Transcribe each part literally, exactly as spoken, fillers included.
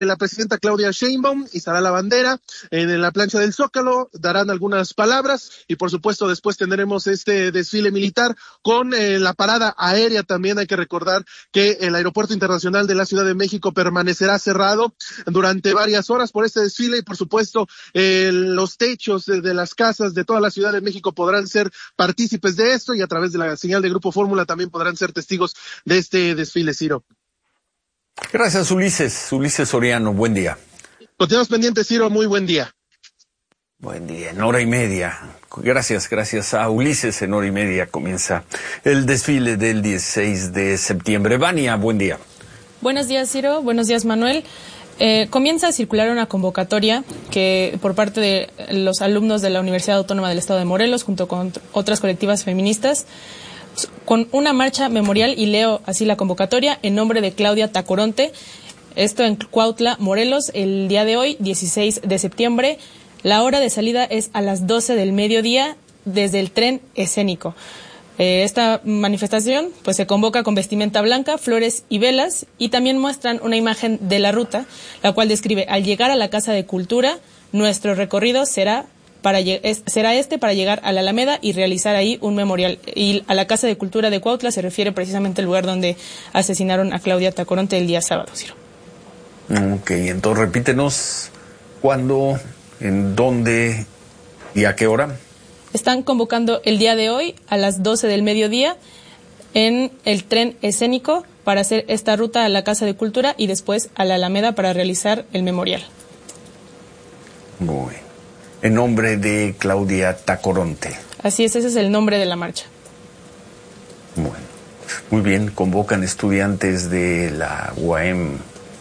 la presidenta Claudia Sheinbaum izará la bandera en la plancha del Zócalo, darán algunas palabras y por supuesto después tendremos este desfile militar con eh, la parada aérea. También hay que recordar que el Aeropuerto Internacional de la Ciudad de México permanecerá cerrado durante varias horas por este desfile y por supuesto eh, los techos de, de las casas de toda la Ciudad de México podrán ser partícipes de esto y a través de la señal de Grupo Fórmula también podrán ser testigos de este desfile, Ciro. Gracias, Ulises. Ulises Soriano, buen día. Continuamos pendientes, Ciro, muy buen día. Buen día, en hora y media. Gracias, gracias a Ulises, en hora y media comienza el desfile del dieciséis de septiembre. Vania, buen día. Buenos días, Ciro. Buenos días, Manuel. Eh, comienza a circular una convocatoria que por parte de los alumnos de la Universidad Autónoma del Estado de Morelos, junto con otras colectivas feministas, con una marcha memorial, y leo así la convocatoria, en nombre de Claudia Tacoronte, esto en Cuautla, Morelos, el día de hoy, dieciséis de septiembre. La hora de salida es a las doce del mediodía desde el tren escénico. Eh, esta manifestación pues se convoca con vestimenta blanca, flores y velas, y también muestran una imagen de la ruta, la cual describe: al llegar a la Casa de Cultura, nuestro recorrido será Para, es, será este para llegar a la Alameda y realizar ahí un memorial. Y a la Casa de Cultura de Cuautla se refiere precisamente al lugar donde asesinaron a Claudia Tacoronte el día sábado, Ciro. Ok, entonces repítenos cuándo, en dónde y a qué hora. Están convocando el día de hoy a las doce del mediodía en el tren escénico para hacer esta ruta a la Casa de Cultura y después a la Alameda para realizar el memorial. Muy bien. En nombre de Claudia Tacoronte. Así es, ese es el nombre de la marcha. Bueno, muy bien, convocan estudiantes de la U A M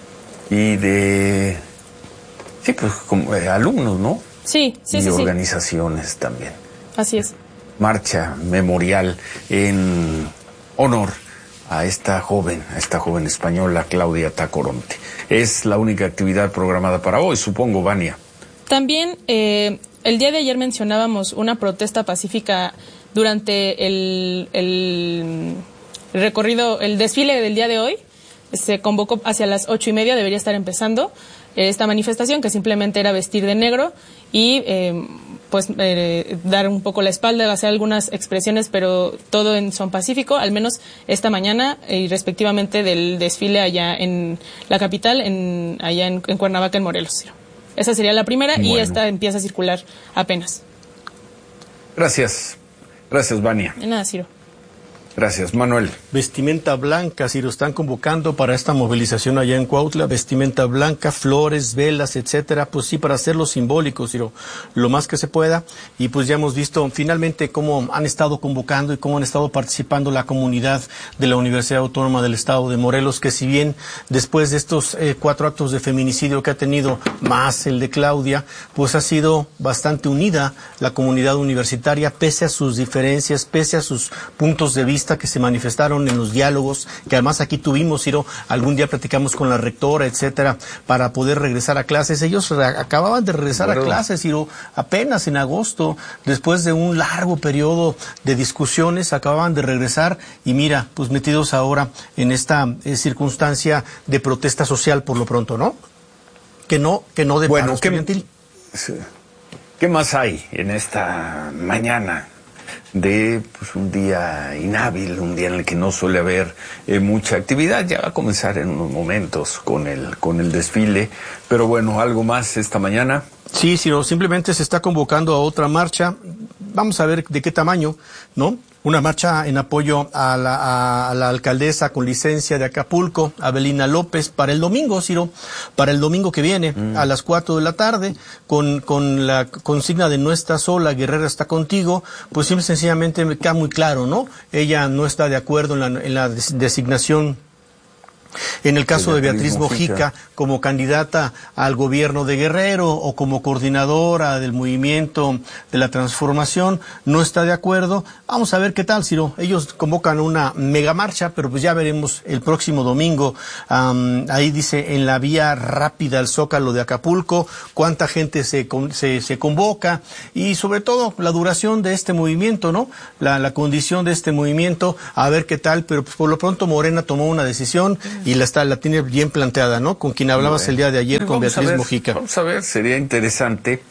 y de, sí, pues como, eh, alumnos, ¿no? Sí, sí, y sí. Y organizaciones sí. también. Así es. Marcha memorial en honor a esta joven, a esta joven española, Claudia Tacoronte. Es la única actividad programada para hoy, supongo, Vania. También eh, el día de ayer mencionábamos una protesta pacífica durante el, el recorrido, el desfile del día de hoy. Se convocó hacia las ocho y media, debería estar empezando eh, esta manifestación, que simplemente era vestir de negro y eh, pues eh, dar un poco la espalda, hacer algunas expresiones, pero todo en son pacífico, al menos esta mañana, y respectivamente del desfile allá en la capital, en allá en, en Cuernavaca, en Morelos. Esa sería la primera, bueno. Y esta empieza a circular apenas. Gracias. Gracias, Vania. De nada, Ciro. Gracias, Manuel. Vestimenta blanca, Ciro, están convocando para esta movilización allá en Cuautla, vestimenta blanca, flores, velas, etcétera, pues sí, para hacerlo simbólico, Ciro, lo más que se pueda, y pues ya hemos visto finalmente cómo han estado convocando y cómo han estado participando la comunidad de la Universidad Autónoma del Estado de Morelos, que si bien después de estos eh, cuatro actos de feminicidio que ha tenido, más el de Claudia, pues ha sido bastante unida la comunidad universitaria, pese a sus diferencias, pese a sus puntos de vista que se manifestaron en los diálogos, que además aquí tuvimos, Ciro, algún día platicamos con la rectora, etcétera, para poder regresar a clases. Ellos acababan de regresar bueno. a clases, Ciro, apenas en agosto, después de un largo periodo de discusiones, acababan de regresar y mira, pues metidos ahora en esta eh, circunstancia de protesta social por lo pronto, ¿no? Que no, que no de bueno, paro estudiantil. ¿qué, ¿Qué más hay en esta mañana de pues, un día inhábil, un día en el que no suele haber eh, mucha actividad? Ya va a comenzar en unos momentos con el con el desfile, pero bueno, ¿algo más esta mañana? Sí, sino simplemente se está convocando a otra marcha. Vamos a ver de qué tamaño, ¿no? Una marcha en apoyo a la, a, a la alcaldesa con licencia de Acapulco, Abelina López, para el domingo, Ciro, para el domingo que viene, mm. a las cuatro de la tarde, con, con la consigna de no estás sola, Guerrera está contigo. Pues simple y sencillamente me queda muy claro, ¿no? Ella no está de acuerdo en la, en la designación, en el caso de Beatriz Mojica, como candidata al gobierno de Guerrero o como coordinadora del movimiento de la transformación, no está de acuerdo. Vamos a ver qué tal, Ciro. Ellos convocan una mega marcha, pero pues ya veremos el próximo domingo. Um, ahí dice, en la vía rápida al Zócalo de Acapulco, cuánta gente se, se, se convoca y sobre todo la duración de este movimiento, ¿no? La, la condición de este movimiento, a ver qué tal, pero pues por lo pronto Morena tomó una decisión y la está, la tiene bien planteada, ¿no? Con quien hablabas bueno, el día de ayer, con Beatriz ver, Mojica. Vamos a ver, sería interesante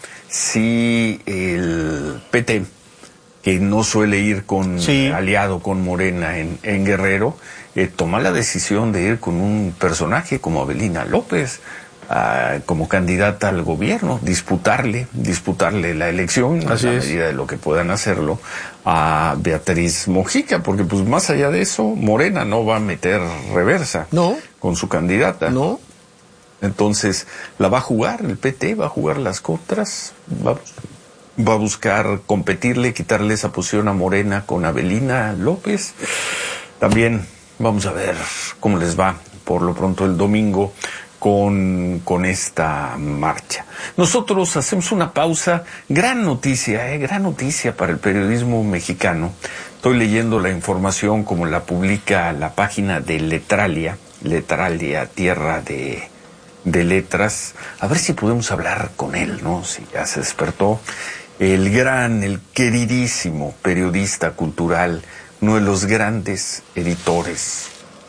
si el P T, que no suele ir con sí. aliado con Morena en, en Guerrero, eh, toma la decisión de ir con un personaje como Avelina López, Uh, como candidata al gobierno, disputarle, disputarle la elección, Así a la es. medida de lo que puedan hacerlo, a Beatriz Mojica, porque pues más allá de eso, Morena no va a meter reversa no. con su candidata. No. Entonces, la va a jugar, el P T va a jugar las contras, va, va a buscar competirle, quitarle esa posición a Morena con Avelina López. También vamos a ver cómo les va por lo pronto el domingo con, con esta marcha. Nosotros hacemos una pausa. Gran noticia, eh, gran noticia para el periodismo mexicano. Estoy leyendo la información como la publica la página de Letralia, Letralia, tierra de, de letras. A ver si podemos hablar con él, ¿no? Si ya se despertó. El gran, el queridísimo periodista cultural, uno de los grandes editores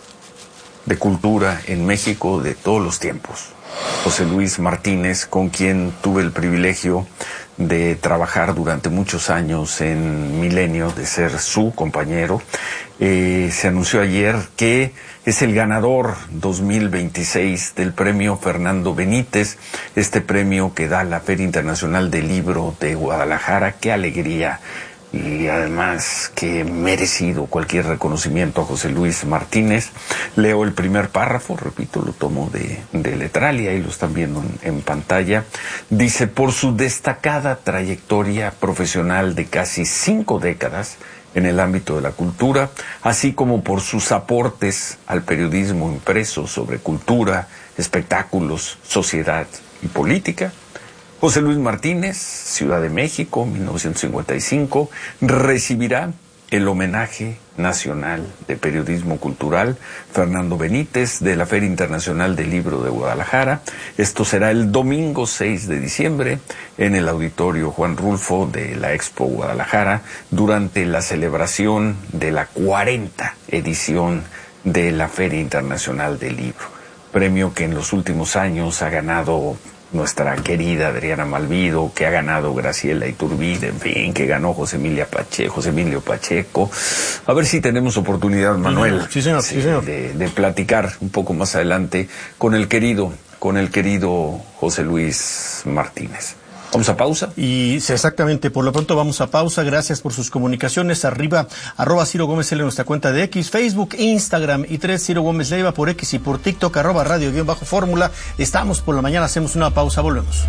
de cultura en México de todos los tiempos, José Luis Martínez, con quien tuve el privilegio de trabajar durante muchos años en Milenio, de ser su compañero. Eh, se anunció ayer que es el ganador dos mil veintiséis del premio Fernando Benítez, este premio que da la Feria Internacional del Libro de Guadalajara. ¡Qué alegría! Y además que merecido cualquier reconocimiento a José Luis Martínez. Leo el primer párrafo, repito, lo tomo de, de Letralia, y lo están viendo en, en pantalla. Dice: por su destacada trayectoria profesional de casi cinco décadas en el ámbito de la cultura, así como por sus aportes al periodismo impreso sobre cultura, espectáculos, sociedad y política, José Luis Martínez, Ciudad de México, mil novecientos cincuenta y cinco, recibirá el homenaje nacional de periodismo cultural Fernando Benítez de la Feria Internacional del Libro de Guadalajara. Esto será el domingo seis de diciembre en el Auditorio Juan Rulfo de la Expo Guadalajara, durante la celebración de la cuarenta edición de la Feria Internacional del Libro. Premio que en los últimos años ha ganado nuestra querida Adriana Malvido, que ha ganado Graciela Iturbide, en fin, que ganó José Emilia Pacheco, José Emilio Pacheco. A ver si tenemos oportunidad, Manuel, sí, señor, sí, señor. De, de platicar un poco más adelante con el querido, con el querido José Luis Martínez. ¿Vamos a pausa? Y exactamente, por lo pronto vamos a pausa. Gracias por sus comunicaciones. Arriba, arroba Ciro Gómez L en nuestra cuenta de X, Facebook, Instagram y tres Ciro Gómez Leiva por X y por TikTok, arroba radio guión bajo fórmula. Estamos por la mañana, hacemos una pausa, volvemos.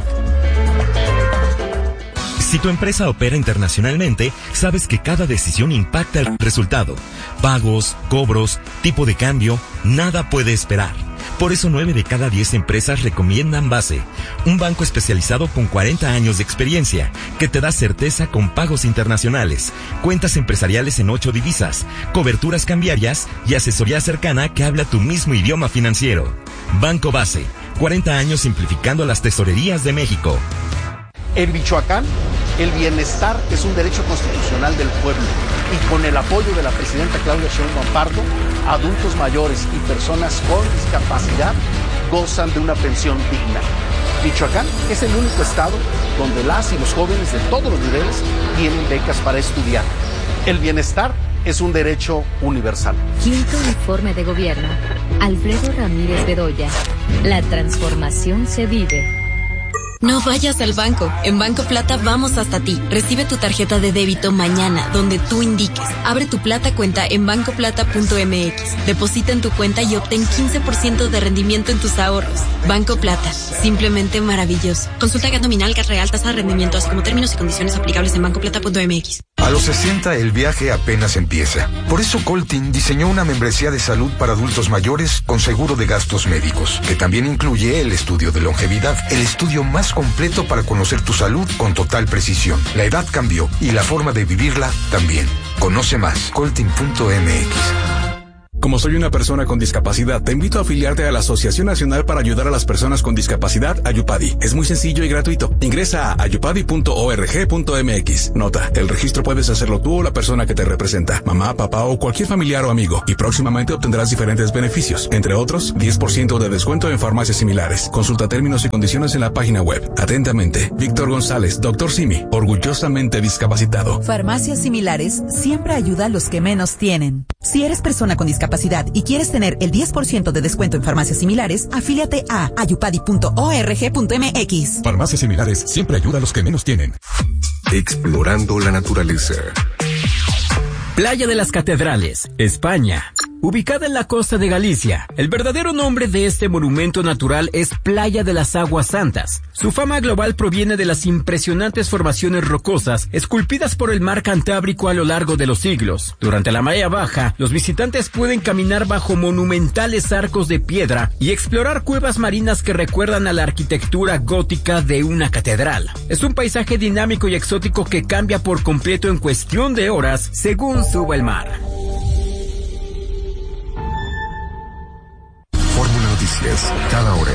Si tu empresa opera internacionalmente, sabes que cada decisión impacta el resultado. Pagos, cobros, tipo de cambio, nada puede esperar. Por eso nueve de cada diez empresas recomiendan Base, un banco especializado con cuarenta años de experiencia, que te da certeza con pagos internacionales, cuentas empresariales en ocho divisas, coberturas cambiarias y asesoría cercana que habla tu mismo idioma financiero. Banco Base, cuarenta años simplificando las tesorerías de México. En Michoacán, el bienestar es un derecho constitucional del pueblo, y con el apoyo de la presidenta Claudia Sheinbaum Pardo, adultos mayores y personas con discapacidad gozan de una pensión digna. Michoacán es el único estado donde las y los jóvenes de todos los niveles tienen becas para estudiar. El bienestar es un derecho universal. Quinto informe de gobierno. Alfredo Ramírez Bedoya. La transformación se vive. No vayas al banco. En Banco Plata vamos hasta ti. Recibe tu tarjeta de débito mañana, donde tú indiques. Abre tu Plata cuenta en banco plata punto m x. Deposita en tu cuenta y obtén quince por ciento de rendimiento en tus ahorros. Banco Plata. Simplemente maravilloso. Consulta G A T nominal, G A T real, tasa de rendimiento, así como términos y condiciones aplicables en banco plata punto m x. A los sesenta el viaje apenas empieza. Por eso Coltin diseñó una membresía de salud para adultos mayores con seguro de gastos médicos, que también incluye el estudio de longevidad, el estudio más completo para conocer tu salud con total precisión. La edad cambió y la forma de vivirla también. Conoce más, coltin punto m x. Como soy una persona con discapacidad, te invito a afiliarte a la Asociación Nacional para Ayudar a las Personas con Discapacidad, Ayupadi. Es muy sencillo y gratuito. Ingresa a ayupadi punto org punto mx. Nota, el registro puedes hacerlo tú o la persona que te representa, mamá, papá o cualquier familiar o amigo, y próximamente obtendrás diferentes beneficios, entre otros, diez por ciento de descuento en farmacias similares. Consulta términos y condiciones en la página web. Atentamente, Víctor González, doctor Simi, orgullosamente discapacitado. Farmacias similares siempre ayuda a los que menos tienen. Si eres persona con discapacidad y quieres tener el diez por ciento de descuento en farmacias similares, afíliate a ayupadi punto org punto mx. Farmacias similares siempre ayuda a los que menos tienen. Explorando la naturaleza. Playa de las Catedrales, España. Ubicada en la costa de Galicia, el verdadero nombre de este monumento natural es Playa de las Aguas Santas. Su fama global proviene de las impresionantes formaciones rocosas esculpidas por el mar Cantábrico a lo largo de los siglos. Durante la marea baja, los visitantes pueden caminar bajo monumentales arcos de piedra y explorar cuevas marinas que recuerdan a la arquitectura gótica de una catedral. Es un paisaje dinámico y exótico que cambia por completo en cuestión de horas según suba el mar. Noticias, cada hora.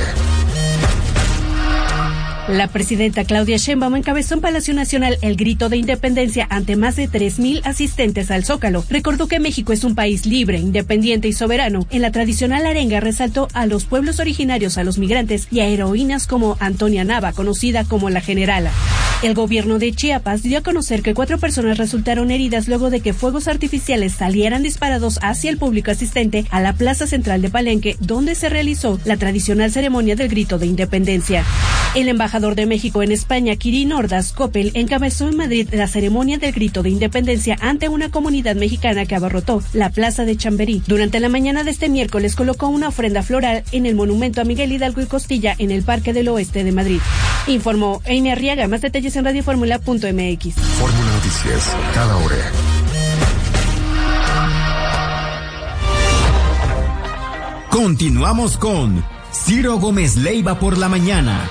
La presidenta Claudia Sheinbaum encabezó en Palacio Nacional el grito de independencia ante más de tres mil asistentes al Zócalo. Recordó que México es un país libre, independiente y soberano. En la tradicional arenga resaltó a los pueblos originarios, a los migrantes y a heroínas como Antonia Nava, conocida como la Generala. El gobierno de Chiapas dio a conocer que cuatro personas resultaron heridas luego de que fuegos artificiales salieran disparados hacia el público asistente a la plaza central de Palenque, donde se realizó la tradicional ceremonia del grito de independencia. El embajador de México en España, Kirin Ordaz Coppel, encabezó en Madrid la ceremonia del grito de independencia ante una comunidad mexicana que abarrotó la plaza de Chamberí. Durante la mañana de este miércoles colocó una ofrenda floral en el monumento a Miguel Hidalgo y Costilla en el Parque del Oeste de Madrid. Informó Amy Arriaga. Más detalles en radio fórmula punto mx. Fórmula Noticias, cada hora. Continuamos con Ciro Gómez Leiva por la mañana.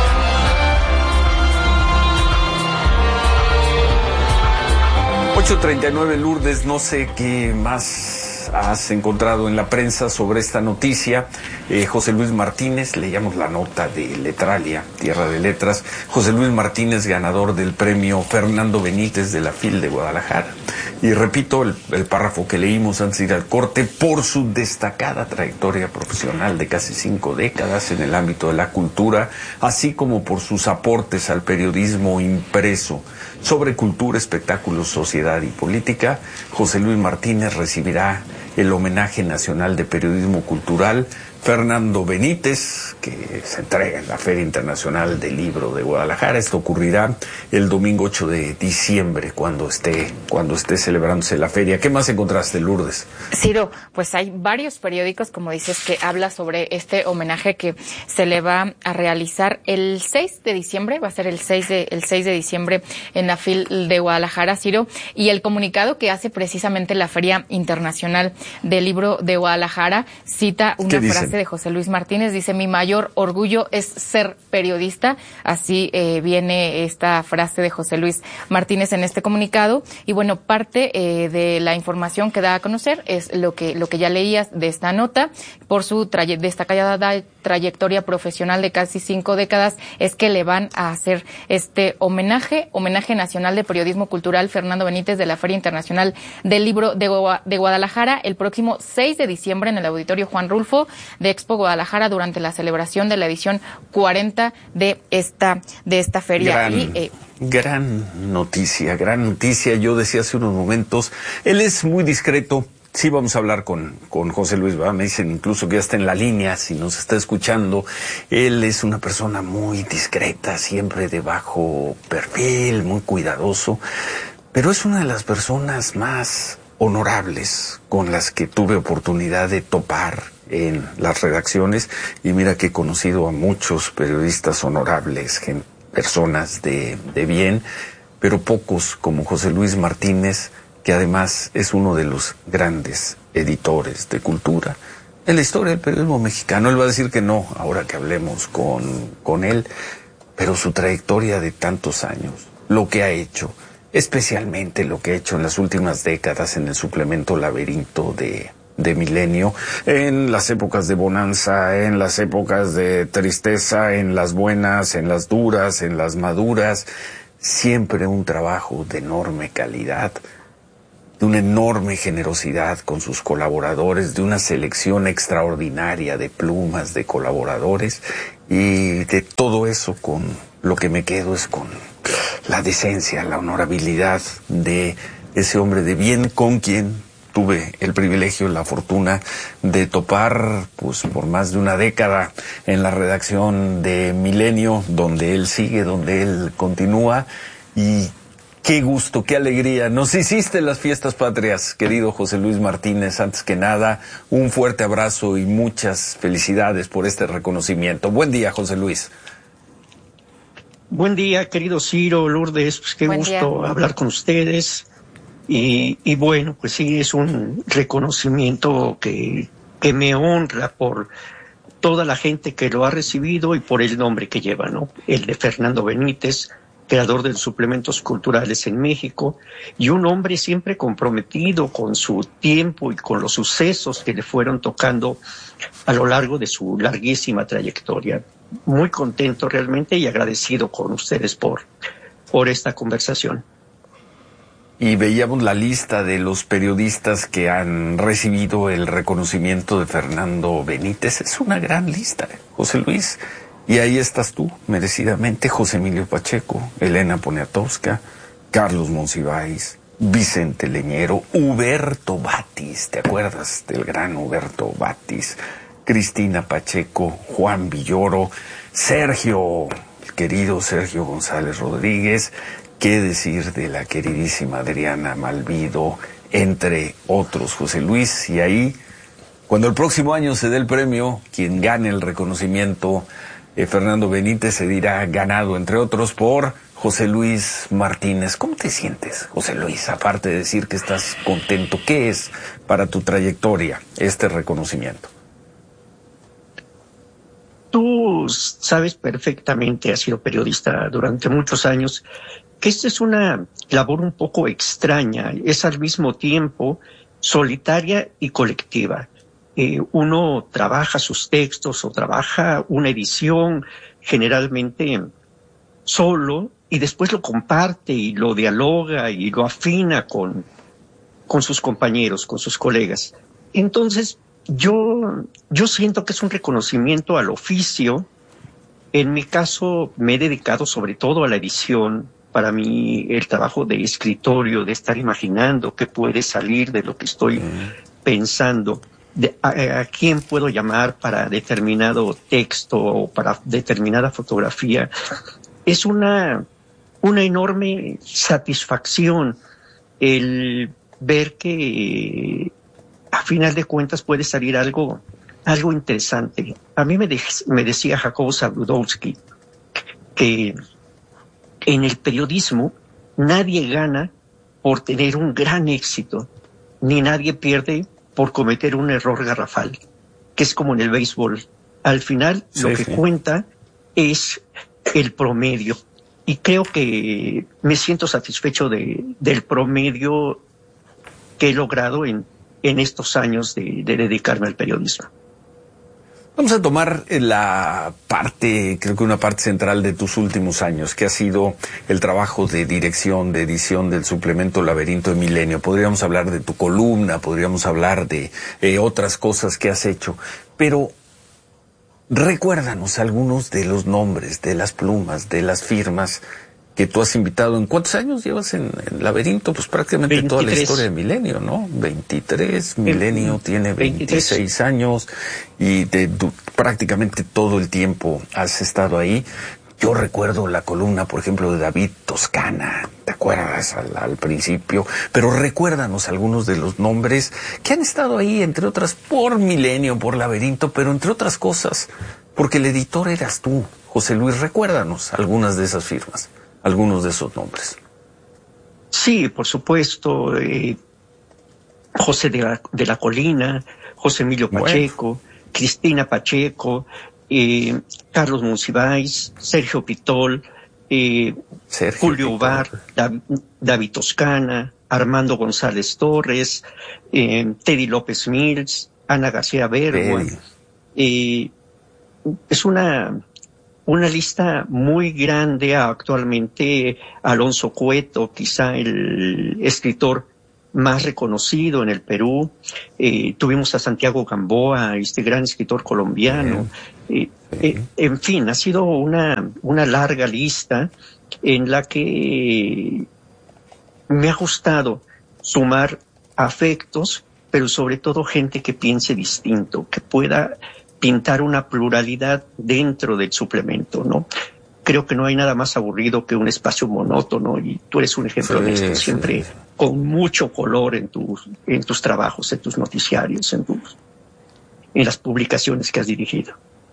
ocho treinta y nueve, Lourdes, no sé qué más has encontrado en la prensa sobre esta noticia. Eh, José Luis Martínez, leíamos la nota de Letralia, Tierra de Letras. José Luis Martínez, ganador del premio Fernando Benítez de la FIL de Guadalajara. Y repito el, el párrafo que leímos antes de ir al corte: por su destacada trayectoria profesional de casi cinco décadas en el ámbito de la cultura, así como por sus aportes al periodismo impreso sobre cultura, espectáculos, sociedad y política, José Luis Martínez recibirá el homenaje nacional de periodismo cultural Fernando Benítez, que se entrega en la Feria Internacional del Libro de Guadalajara. Esto ocurrirá el domingo ocho de diciembre, cuando esté, cuando esté celebrándose la feria. ¿Qué más encontraste, Lourdes? Ciro, pues hay varios periódicos, como dices, que habla sobre este homenaje que se le va a realizar el seis de diciembre, va a ser el seis de, el seis de diciembre en la FIL de Guadalajara, Ciro, y el comunicado que hace precisamente la Feria Internacional del Libro de Guadalajara cita una frase de José Luis Martínez. Dice: mi mayor orgullo es ser periodista. Así eh, viene esta frase de José Luis Martínez en este comunicado. Y bueno, parte eh, de la información que da a conocer es lo que lo que ya leías de esta nota. Por su traye- destacada trayectoria profesional de casi cinco décadas, es que le van a hacer este homenaje, homenaje nacional de periodismo cultural Fernando Benítez de la Feria Internacional del Libro de, Gua- de Guadalajara el próximo seis de diciembre en el Auditorio Juan Rulfo de Expo Guadalajara, durante la celebración de la edición cuarenta de esta de esta feria. Gran, y, eh, gran noticia, gran noticia. Yo decía hace unos momentos, él es muy discreto. Sí, vamos a hablar con, con José Luis, ¿verdad? Me dicen incluso que ya está en la línea, si nos está escuchando. Él es una persona muy discreta, siempre de bajo perfil, muy cuidadoso, pero es una de las personas más honorables con las que tuve oportunidad de topar en las redacciones. Y mira que he conocido a muchos periodistas honorables, gente, personas de, de bien, pero pocos como José Luis Martínez, que además es uno de los grandes editores de cultura en la historia del periodismo mexicano. Él va a decir que no, ahora que hablemos con, con él, pero su trayectoria de tantos años, lo que ha hecho, especialmente lo que ha hecho en las últimas décadas en el suplemento Laberinto de, de Milenio, en las épocas de bonanza, en las épocas de tristeza, en las buenas, en las duras, en las maduras, siempre un trabajo de enorme calidad, de una enorme generosidad con sus colaboradores, de una selección extraordinaria de plumas de colaboradores, y de todo eso con lo que me quedo es con la decencia, la honorabilidad de ese hombre de bien con quien tuve el privilegio, la fortuna de topar pues por más de una década en la redacción de Milenio, donde él sigue, donde él continúa, y qué gusto, qué alegría. Nos hiciste las fiestas patrias, querido José Luis Martínez. Antes que nada, un fuerte abrazo y muchas felicidades por este reconocimiento. Buen día, José Luis. Buen día, querido Ciro, Lourdes, pues qué Buen gusto día. hablar con ustedes. Y, y bueno, pues sí, es un reconocimiento que, que me honra por toda la gente que lo ha recibido y por el nombre que lleva, ¿no? El de Fernando Benítez, creador de suplementos culturales en México, y un hombre siempre comprometido con su tiempo y con los sucesos que le fueron tocando a lo largo de su larguísima trayectoria. Muy contento realmente y agradecido con ustedes por, por esta conversación. Y veíamos la lista de los periodistas que han recibido el reconocimiento de Fernando Benítez. Es una gran lista, José Luis. Y ahí estás tú, merecidamente, José Emilio Pacheco, Elena Poniatowska, Carlos Monsiváis, Vicente Leñero, Huberto Batis, ¿te acuerdas del gran Huberto Batis? Cristina Pacheco, Juan Villoro, Sergio, el querido Sergio González Rodríguez, qué decir de la queridísima Adriana Malvido, entre otros, José Luis. Y ahí, cuando el próximo año se dé el premio, quien gane el reconocimiento, Eh, Fernando Benítez, se dirá ganado, entre otros, por José Luis Martínez. ¿Cómo te sientes, José Luis? Aparte de decir que estás contento, ¿qué es para tu trayectoria este reconocimiento? Tú sabes perfectamente, has sido periodista durante muchos años, que esta es una labor un poco extraña, es al mismo tiempo solitaria y colectiva. Eh, uno trabaja sus textos o trabaja una edición generalmente solo y después lo comparte y lo dialoga y lo afina con, con sus compañeros, con sus colegas. Entonces, yo, yo siento que es un reconocimiento al oficio. En mi caso, me he dedicado sobre todo a la edición. Para mí, el trabajo de escritorio, de estar imaginando qué puede salir de lo que estoy mm. pensando. De, a, a quién puedo llamar para determinado texto o para determinada fotografía, es una, una enorme satisfacción el ver que a final de cuentas puede salir algo, algo interesante. A mí me, de, me decía Jacobo Zabludowski que en el periodismo nadie gana por tener un gran éxito, ni nadie pierde por cometer un error garrafal, que es como en el béisbol. Al final, sí, lo que sí. cuenta es el promedio. Y creo que me siento satisfecho de, del promedio que he logrado en, en estos años de, de dedicarme al periodismo. Vamos a tomar la parte, creo que una parte central de tus últimos años, que ha sido el trabajo de dirección, de edición del suplemento Laberinto de Milenio. Podríamos hablar de tu columna, podríamos hablar de eh, otras cosas que has hecho, pero recuérdanos algunos de los nombres, de las plumas, de las firmas que tú has invitado. ¿En cuántos años llevas en, en Laberinto? Pues prácticamente veintitrés. Toda la historia de Milenio, ¿no? veintitrés, Milenio tiene veintiséis veintitrés. Años y de, de, prácticamente todo el tiempo has estado ahí. Yo recuerdo la columna, por ejemplo, de David Toscana, ¿te acuerdas? Al, al principio. Pero recuérdanos algunos de los nombres que han estado ahí, entre otras, por Milenio, por Laberinto, pero entre otras cosas, porque el editor eras tú, José Luis. Recuérdanos algunas de esas firmas, algunos de esos nombres. Sí, por supuesto. Eh, José de la, de la Colina, José Emilio Pacheco, bueno. Cristina Pacheco, eh, Carlos Monsiváis, Sergio Pitol, eh, Sergio Julio Ubar, David, David Toscana, Armando González Torres, eh, Teddy López Mills, Ana García Bergua. Eh, es una, una lista muy grande. Actualmente Alonso Cueto, quizá el escritor más reconocido en el Perú. Eh, tuvimos a Santiago Gamboa, este gran escritor colombiano. Eh, eh, en fin, ha sido una, una larga lista en la que me ha gustado sumar afectos, pero sobre todo gente que piense distinto, que pueda pintar una pluralidad dentro del suplemento, ¿no? Creo que no hay nada más aburrido que un espacio monótono, y tú eres un ejemplo sí, de esto, siempre sí. con mucho color en tus, en tus trabajos, en tus noticiarios, en tus, en las publicaciones que has dirigido.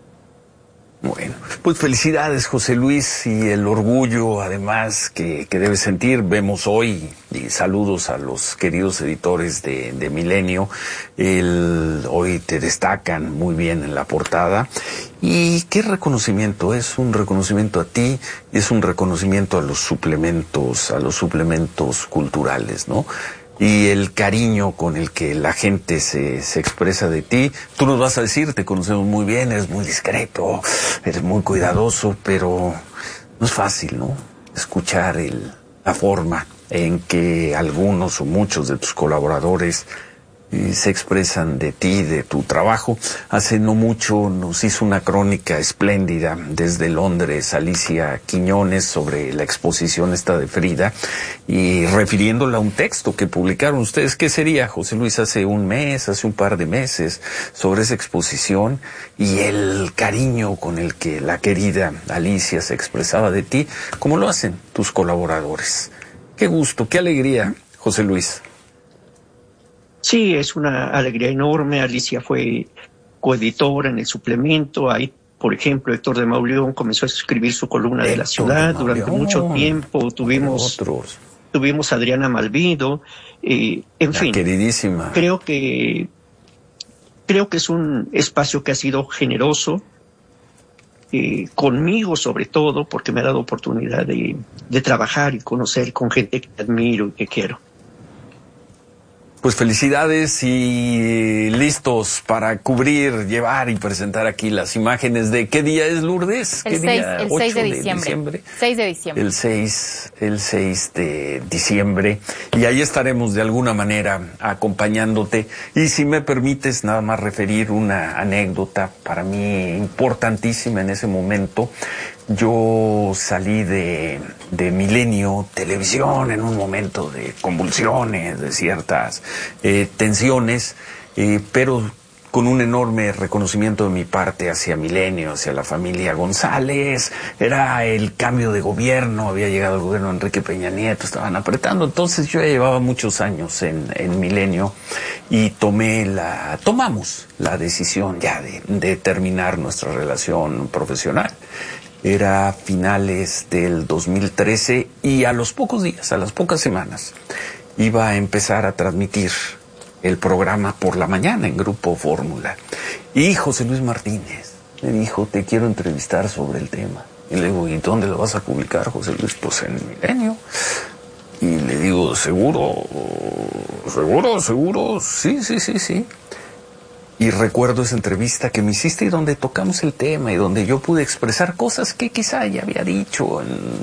Bueno, pues felicidades, José Luis, y el orgullo además que, que debes sentir. Vemos hoy, y saludos a los queridos editores de, de Milenio, el, hoy te destacan muy bien en la portada. Y qué reconocimiento, es un reconocimiento a ti, es un reconocimiento a los suplementos, a los suplementos culturales, ¿no? Y el cariño con el que la gente se, se expresa de ti. Tú nos vas a decir, te conocemos muy bien, eres muy discreto, eres muy cuidadoso, pero no es fácil, ¿no? Escuchar el, la forma en que algunos o muchos de tus colaboradores eh, se expresan de ti, de tu trabajo. Hace no mucho nos hizo una crónica espléndida desde Londres Alicia Quiñones sobre la exposición esta de Frida, y refiriéndola a un texto que publicaron ustedes. ¿Qué sería, José Luis? Hace un mes, hace un par de meses, sobre esa exposición y el cariño con el que la querida Alicia se expresaba de ti, como lo hacen tus colaboradores. Qué gusto, qué alegría, José Luis. Sí, es una alegría enorme. Alicia fue coeditora en el suplemento. Ahí, por ejemplo, Héctor de Mauleón comenzó a escribir su columna Héctor de la ciudad. De durante mucho tiempo tuvimos, Otros. tuvimos a Adriana Malvido. Eh, en la fin, queridísima. Creo que, creo que es un espacio que ha sido generoso, eh, conmigo sobre todo, porque me ha dado oportunidad de, de trabajar y conocer con gente que admiro y que quiero. Pues felicidades y listos para cubrir, llevar y presentar aquí las imágenes de ¿qué día es, Lourdes? ¿Qué el seis, día? el seis de diciembre. diciembre. seis de diciembre. El seis, el seis de diciembre. Y ahí estaremos de alguna manera acompañándote. Y si me permites nada más referir una anécdota para mí importantísima en ese momento. Yo salí de, de Milenio Televisión en un momento de convulsiones, de ciertas eh, tensiones, eh, pero con un enorme reconocimiento de mi parte hacia Milenio, hacia la familia González. Era el cambio de gobierno, había llegado el gobierno de Enrique Peña Nieto, estaban apretando. Entonces yo ya llevaba muchos años en, en Milenio y tomé la, tomamos la decisión ya de, de terminar nuestra relación profesional. Era finales del dos mil trece y a los pocos días, a las pocas semanas, iba a empezar a transmitir el programa por la mañana en Grupo Fórmula. Y José Luis Martínez me dijo, te quiero entrevistar sobre el tema. Y le digo, ¿y dónde lo vas a publicar, José Luis? Pues en Milenio. Y le digo, ¿seguro? ¿Seguro? ¿Seguro? Sí, sí, sí, sí. Y recuerdo esa entrevista que me hiciste y donde tocamos el tema y donde yo pude expresar cosas que quizá ya había dicho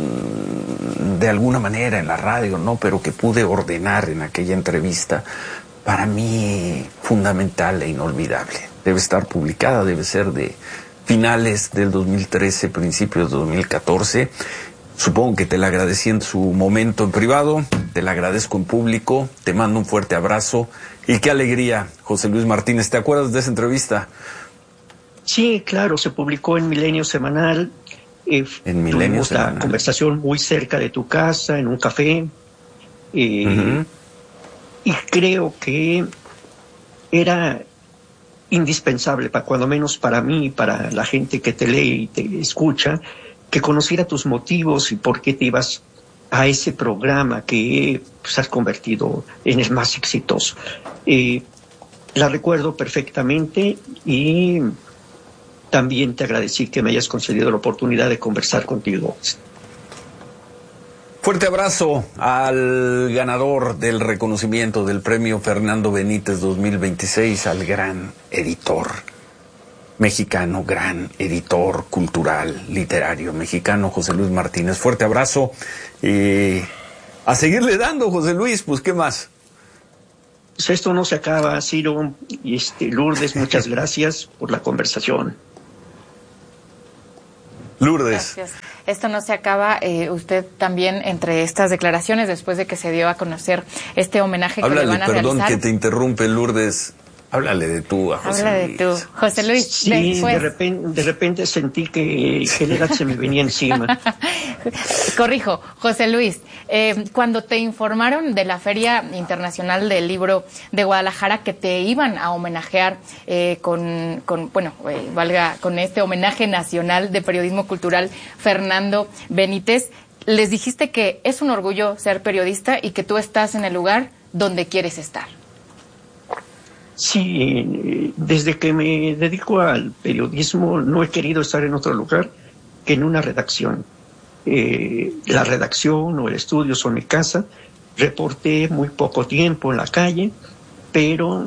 en, de alguna manera en la radio, ¿no? Pero que pude ordenar en aquella entrevista, para mí fundamental e inolvidable. Debe estar publicada, debe ser de finales del dos mil trece, principios de dos mil catorce. Supongo que te la agradecí en su momento en privado, te la agradezco en público, te mando un fuerte abrazo y qué alegría, José Luis Martínez. ¿Te acuerdas de esa entrevista? Sí, claro, se publicó en Milenio Semanal. Eh, en Milenio Semanal. La conversación muy cerca de tu casa, en un café. Eh, uh-huh. Y creo que era indispensable, para, cuando menos para mí, para la gente que te lee y te escucha, que conociera tus motivos y por qué te ibas a ese programa que pues, has convertido en el más exitoso. Eh, la recuerdo perfectamente y también te agradecí que me hayas concedido la oportunidad de conversar contigo. Fuerte abrazo al ganador del reconocimiento del premio Fernando Benítez dos mil veintiséis, al gran editor mexicano, gran editor cultural, literario mexicano, José Luis Martínez. Fuerte abrazo y a seguirle dando, José Luis, pues ¿qué más? Pues esto no se acaba, Ciro. Y este, Lourdes, muchas gracias por la conversación. Lourdes. Gracias. Esto no se acaba. Eh, usted también, entre estas declaraciones, después de que se dio a conocer este homenaje Háblale, que le van a perdón realizar. que te interrumpe, Lourdes. Háblale de tú a José Habla Luis. de tú, José Luis. Sí, después. de repente, de repente sentí que, que la edad se me venía encima. Corrijo, José Luis, eh, cuando te informaron de la Feria Internacional del Libro de Guadalajara que te iban a homenajear eh, con, con, bueno, eh, valga, con este homenaje nacional de periodismo cultural Fernando Benítez, les dijiste que es un orgullo ser periodista y que tú estás en el lugar donde quieres estar. Sí, desde que me dedico al periodismo no he querido estar en otro lugar que en una redacción. Eh, la redacción o el estudio son mi casa. Reporté muy poco tiempo en la calle, pero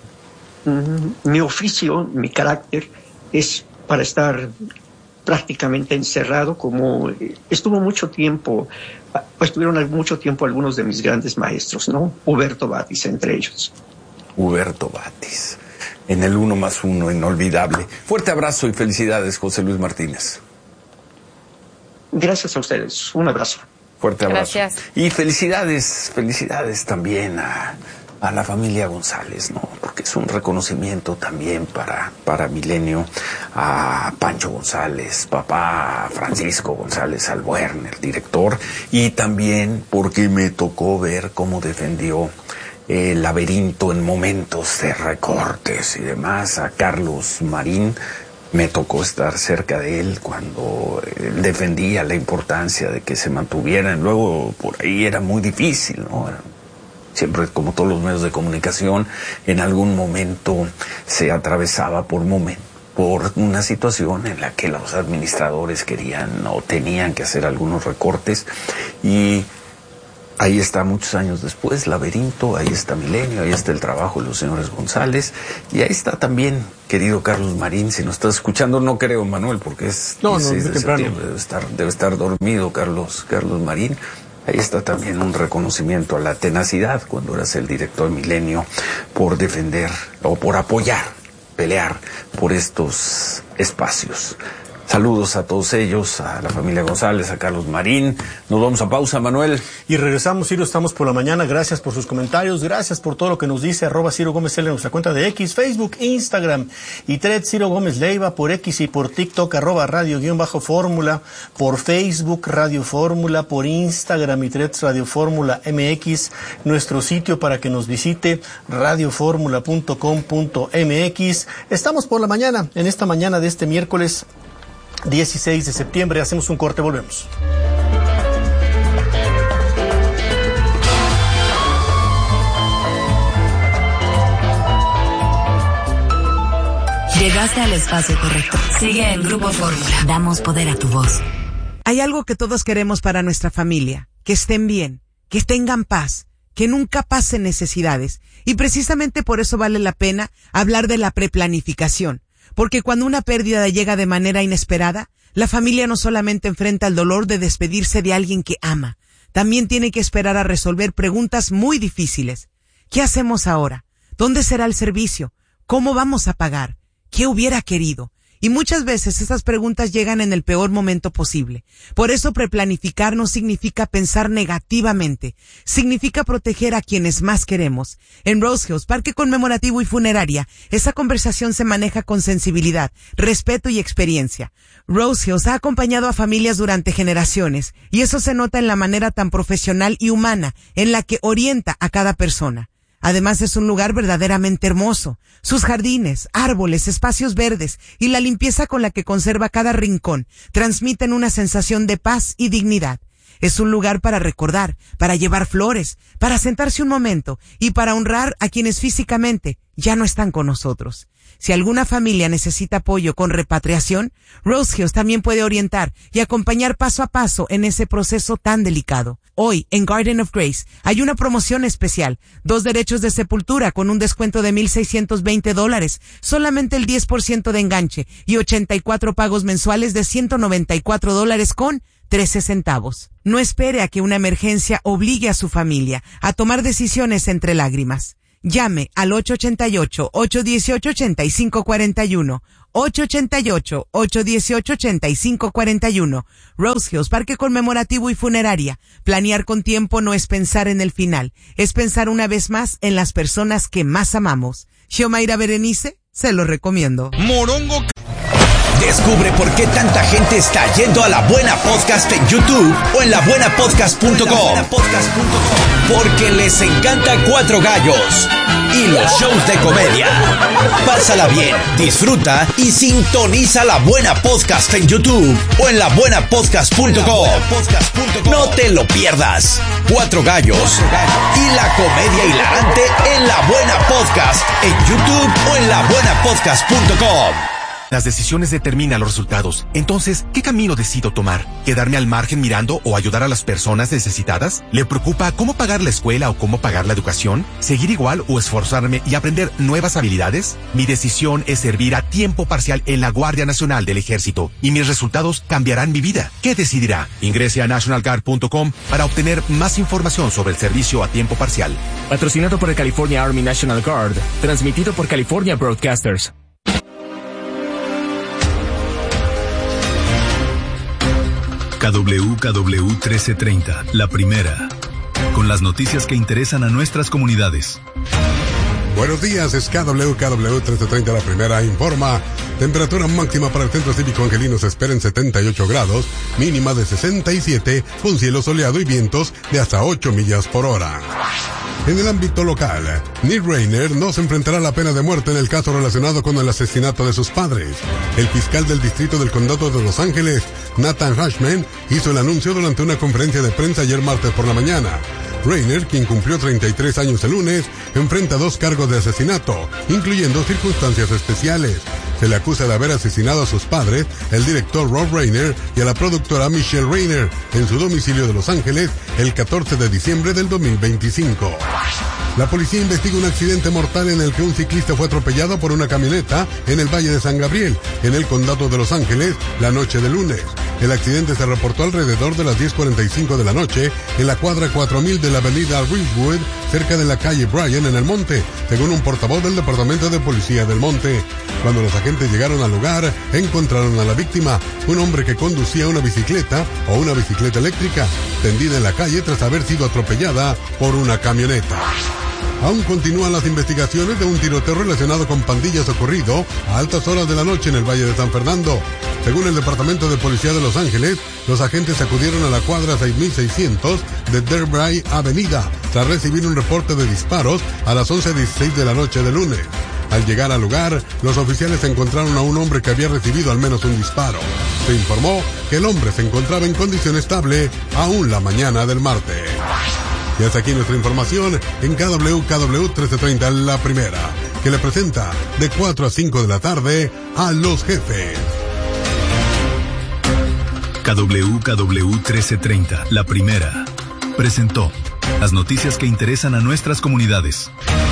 mm, mi oficio, mi carácter es para estar prácticamente encerrado, como estuvo mucho tiempo, estuvieron mucho tiempo algunos de mis grandes maestros, ¿no? Huberto Batis, entre ellos. Huberto Batis, en el uno más uno, inolvidable. Fuerte abrazo y felicidades, José Luis Martínez. Gracias a ustedes, un abrazo. Fuerte abrazo. Gracias. Y felicidades, felicidades también a, a la familia González, ¿no? Porque es un reconocimiento también para, para Milenio, a Pancho González, papá Francisco González Albuerne, el director, y también porque me tocó ver cómo defendió el laberinto en momentos de recortes y demás, a Carlos Marín. Me tocó estar cerca de él cuando él defendía la importancia de que se mantuvieran. Luego por ahí era muy difícil, ¿no? Siempre, como todos los medios de comunicación, en algún momento se atravesaba por momentos por una situación en la que los administradores querían o tenían que hacer algunos recortes, y ahí está muchos años después, Laberinto, ahí está Milenio, ahí está el trabajo de los señores González, y ahí está también, querido Carlos Marín, si nos estás escuchando, no creo, Manuel, porque es no, dieciséis no, de temprano. septiembre, debe estar, debe estar dormido Carlos, Carlos Marín. Ahí está también un reconocimiento a la tenacidad cuando eras el director de Milenio por defender o por apoyar, pelear por estos espacios. Saludos a todos ellos, a la familia González, a Carlos Marín. Nos vamos a pausa, Manuel. Y regresamos, Ciro, estamos por la mañana. Gracias por sus comentarios, gracias por todo lo que nos dice, arroba Ciro Gómez L en nuestra cuenta de X, Facebook, Instagram y Thread Ciro Gómez Leiva, por X y por TikTok, arroba Radio guión bajo Fórmula, por Facebook Radio Fórmula, por Instagram y Threads Radio Fórmula M X, nuestro sitio para que nos visite, radio fórmula punto com punto m x. Estamos por la mañana, en esta mañana de este miércoles dieciséis de septiembre. Hacemos un corte, volvemos. Llegaste al espacio correcto. Sigue en Grupo Fórmula. Damos poder a tu voz. Hay algo que todos queremos para nuestra familia: que estén bien, que tengan paz, que nunca pasen necesidades. Y precisamente por eso vale la pena hablar de la preplanificación. Porque cuando una pérdida llega de manera inesperada, la familia no solamente enfrenta el dolor de despedirse de alguien que ama, también tiene que esperar a resolver preguntas muy difíciles. ¿Qué hacemos ahora? ¿Dónde será el servicio? ¿Cómo vamos a pagar? ¿Qué hubiera querido? Y muchas veces esas preguntas llegan en el peor momento posible. Por eso preplanificar no significa pensar negativamente, significa proteger a quienes más queremos. En Rose Hills, Parque Conmemorativo y Funeraria, esa conversación se maneja con sensibilidad, respeto y experiencia. Rose Hills ha acompañado a familias durante generaciones, y eso se nota en la manera tan profesional y humana en la que orienta a cada persona. Además, es un lugar verdaderamente hermoso. Sus jardines, árboles, espacios verdes y la limpieza con la que conserva cada rincón transmiten una sensación de paz y dignidad. Es un lugar para recordar, para llevar flores, para sentarse un momento y para honrar a quienes físicamente ya no están con nosotros. Si alguna familia necesita apoyo con repatriación, Rose Hills también puede orientar y acompañar paso a paso en ese proceso tan delicado. Hoy, en Garden of Grace, hay una promoción especial. Dos derechos de sepultura con un descuento de mil seiscientos veinte dólares, solamente el diez por ciento de enganche y ochenta y cuatro pagos mensuales de ciento noventa y cuatro dólares con trece centavos. No espere a que una emergencia obligue a su familia a tomar decisiones entre lágrimas. Llame al ocho ocho ocho, ocho uno ocho, ocho cinco cuatro uno, ocho ocho ocho, ocho uno ocho, ocho cinco cuatro uno. Rose Hills, Parque Conmemorativo y Funeraria. Planear con tiempo no es pensar en el final, es pensar una vez más en las personas que más amamos. Xiomaira Berenice, se lo recomiendo. Morongo. Descubre por qué tanta gente está yendo a La Buena Podcast en YouTube o en la buena podcast punto com. Porque les encanta Cuatro Gallos y los shows de comedia. Pásala bien, disfruta y sintoniza La Buena Podcast en YouTube o en la buena podcast punto com. No te lo pierdas. Cuatro Gallos y la comedia hilarante en La Buena Podcast en YouTube o en la buena podcast punto com. Las decisiones determinan los resultados. Entonces, ¿qué camino decido tomar? ¿Quedarme al margen mirando o ayudar a las personas necesitadas? ¿Le preocupa cómo pagar la escuela o cómo pagar la educación? ¿Seguir igual o esforzarme y aprender nuevas habilidades? Mi decisión es servir a tiempo parcial en la Guardia Nacional del Ejército y mis resultados cambiarán mi vida. ¿Qué decidirá? Ingrese a national guard punto com para obtener más información sobre el servicio a tiempo parcial. Patrocinado por el California Army National Guard. Transmitido por California Broadcasters. K W K W trece treinta, la primera, con las noticias que interesan a nuestras comunidades. Buenos días, es K W K W trece treinta, la primera, informa. Temperatura máxima para el Centro Cívico Angelino se espera en setenta y ocho grados, mínima de sesenta y siete, con cielo soleado y vientos de hasta ocho millas por hora. En el ámbito local, Neil Rayner no se enfrentará a la pena de muerte en el caso relacionado con el asesinato de sus padres. El fiscal del Distrito del Condado de Los Ángeles, Nathan Hashman, hizo el anuncio durante una conferencia de prensa ayer martes por la mañana. Rayner, quien cumplió treinta y tres años el lunes, enfrenta dos cargos de asesinato, incluyendo circunstancias especiales. Se le acusa de haber asesinado a sus padres, el director Rob Rayner y a la productora Michelle Rayner, en su domicilio de Los Ángeles el catorce de diciembre del dos mil veinticinco. La policía investiga un accidente mortal en el que un ciclista fue atropellado por una camioneta en el Valle de San Gabriel, en el condado de Los Ángeles, la noche del lunes. El accidente se reportó alrededor de las diez cuarenta y cinco de la noche en la cuadra cuatro mil de la avenida Ridgewood, cerca de la calle Bryan en El Monte, según un portavoz del Departamento de Policía del Monte. Cuando los agentes llegaron al lugar, encontraron a la víctima, un hombre que conducía una bicicleta o una bicicleta eléctrica, tendida en la calle tras haber sido atropellada por una camioneta. Aún continúan las investigaciones de un tiroteo relacionado con pandillas ocurrido a altas horas de la noche en el Valle de San Fernando. Según el Departamento de Policía de Los Ángeles, los agentes acudieron a la cuadra seis mil seiscientos de Derbray Avenida tras recibir un reporte de disparos a las once dieciséis de la noche del lunes. Al llegar al lugar, los oficiales encontraron a un hombre que había recibido al menos un disparo. Se informó que el hombre se encontraba en condición estable aún la mañana del martes. Y hasta aquí nuestra información en K W K W trece treinta, la primera, que le presenta de cuatro a cinco de la tarde a Los Jefes. K W K W trece treinta, la primera, presentó las noticias que interesan a nuestras comunidades.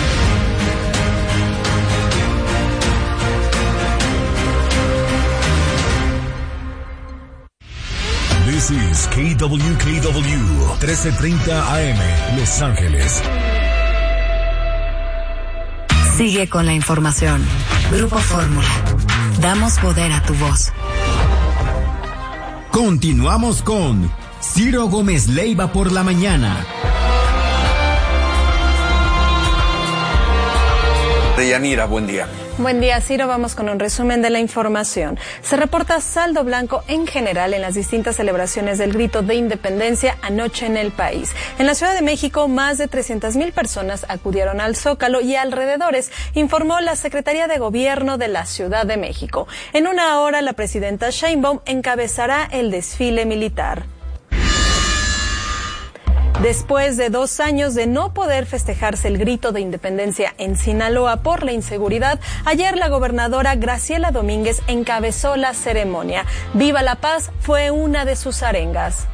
This is K W K W trece treinta A M, Los Ángeles. Sigue con la información. Grupo Fórmula. Damos poder a tu voz. Continuamos con Ciro Gómez Leiva por la mañana. Deyanira, buen día. Buen día, Ciro. Vamos con un resumen de la información. Se reporta saldo blanco en general en las distintas celebraciones del Grito de Independencia anoche en el país. En la Ciudad de México, más de trescientas mil personas acudieron al Zócalo y alrededores, informó la Secretaría de Gobierno de la Ciudad de México. En una hora, la presidenta Sheinbaum encabezará el desfile militar. Después de dos años de no poder festejarse el grito de independencia en Sinaloa por la inseguridad, ayer la gobernadora Graciela Domínguez encabezó la ceremonia. Viva la Paz fue una de sus arengas.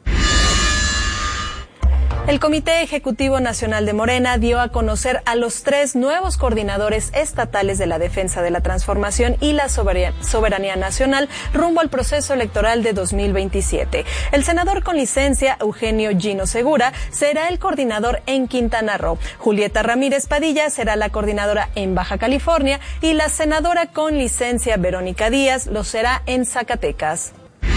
El Comité Ejecutivo Nacional de Morena dio a conocer a los tres nuevos coordinadores estatales de la defensa de la transformación y la soberanía nacional rumbo al proceso electoral de dos mil veintisiete. El senador con licencia, Eugenio Gino Segura, será el coordinador en Quintana Roo. Julieta Ramírez Padilla será la coordinadora en Baja California y la senadora con licencia, Verónica Díaz, lo será en Zacatecas.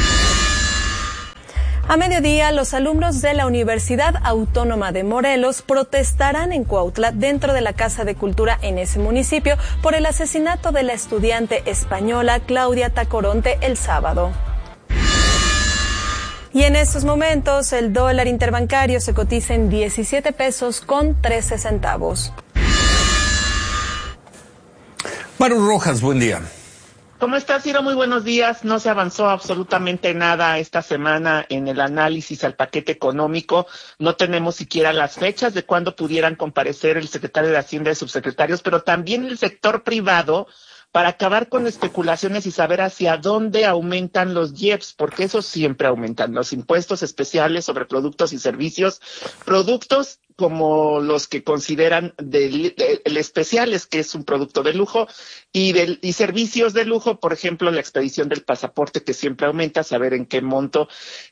A mediodía, los alumnos de la Universidad Autónoma de Morelos protestarán en Cuautla, dentro de la Casa de Cultura en ese municipio, por el asesinato de la estudiante española Claudia Tacoronte el sábado. Y en estos momentos, el dólar interbancario se cotiza en diecisiete pesos con trece centavos. Maru Rojas, buen día. ¿Cómo estás, Ciro? Muy buenos días. No se avanzó absolutamente nada esta semana en el análisis al paquete económico. No tenemos siquiera las fechas de cuándo pudieran comparecer el secretario de Hacienda y subsecretarios, pero también el sector privado, para acabar con especulaciones y saber hacia dónde aumentan los I E P S, porque eso siempre aumentan, los impuestos especiales sobre productos y servicios, productos como los que consideran del, de, el especiales, que es un producto de lujo, y, del, y servicios de lujo, por ejemplo, la expedición del pasaporte, que siempre aumenta, saber en qué monto.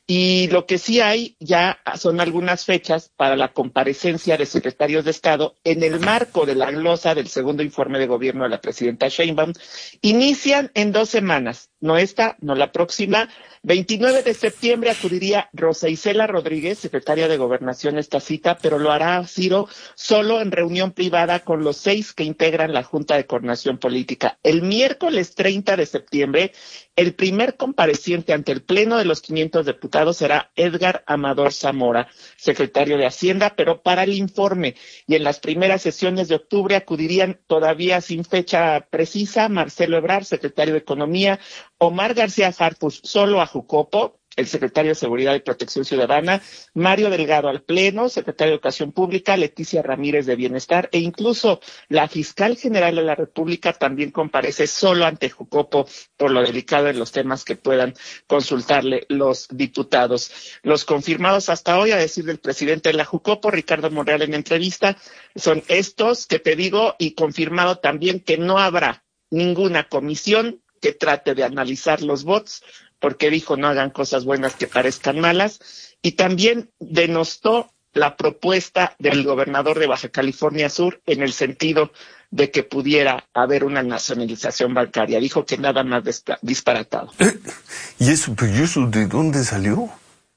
Y lo que sí hay ya son algunas fechas para la comparecencia de secretarios de Estado en el marco de la glosa del segundo informe de gobierno de la presidenta Sheinbaum. Inician en dos semanas, no esta, no la próxima. veintinueve de septiembre acudiría Rosa Isela Rodríguez, secretaria de Gobernación, a esta cita, pero lo hará, Ciro, solo en reunión privada con los seis que integran la Junta de Coordinación Política. El miércoles treinta de septiembre, el primer compareciente ante el Pleno de los quinientos diputados será Edgar Amador Zamora, secretario de Hacienda, pero para el informe. Y en las primeras sesiones de octubre acudirían, todavía sin fecha precisa, Marcelo Ebrard, secretario de Economía, Omar García Harfuch solo a Jucopo, el secretario de Seguridad y Protección Ciudadana, Mario Delgado al Pleno, secretario de Educación Pública, Leticia Ramírez de Bienestar, e incluso la fiscal general de la República también comparece solo ante Jucopo por lo delicado de los temas que puedan consultarle los diputados. Los confirmados hasta hoy, a decir del presidente de la Jucopo, Ricardo Monreal, en entrevista, son estos que te digo, y confirmado también que no habrá ninguna comisión que trate de analizar los votos, porque dijo no hagan cosas buenas que parezcan malas, y también denostó la propuesta del gobernador de Baja California Sur en el sentido de que pudiera haber una nacionalización bancaria. Dijo que nada más disparatado. Eh, ¿Y eso, pero eso de dónde salió?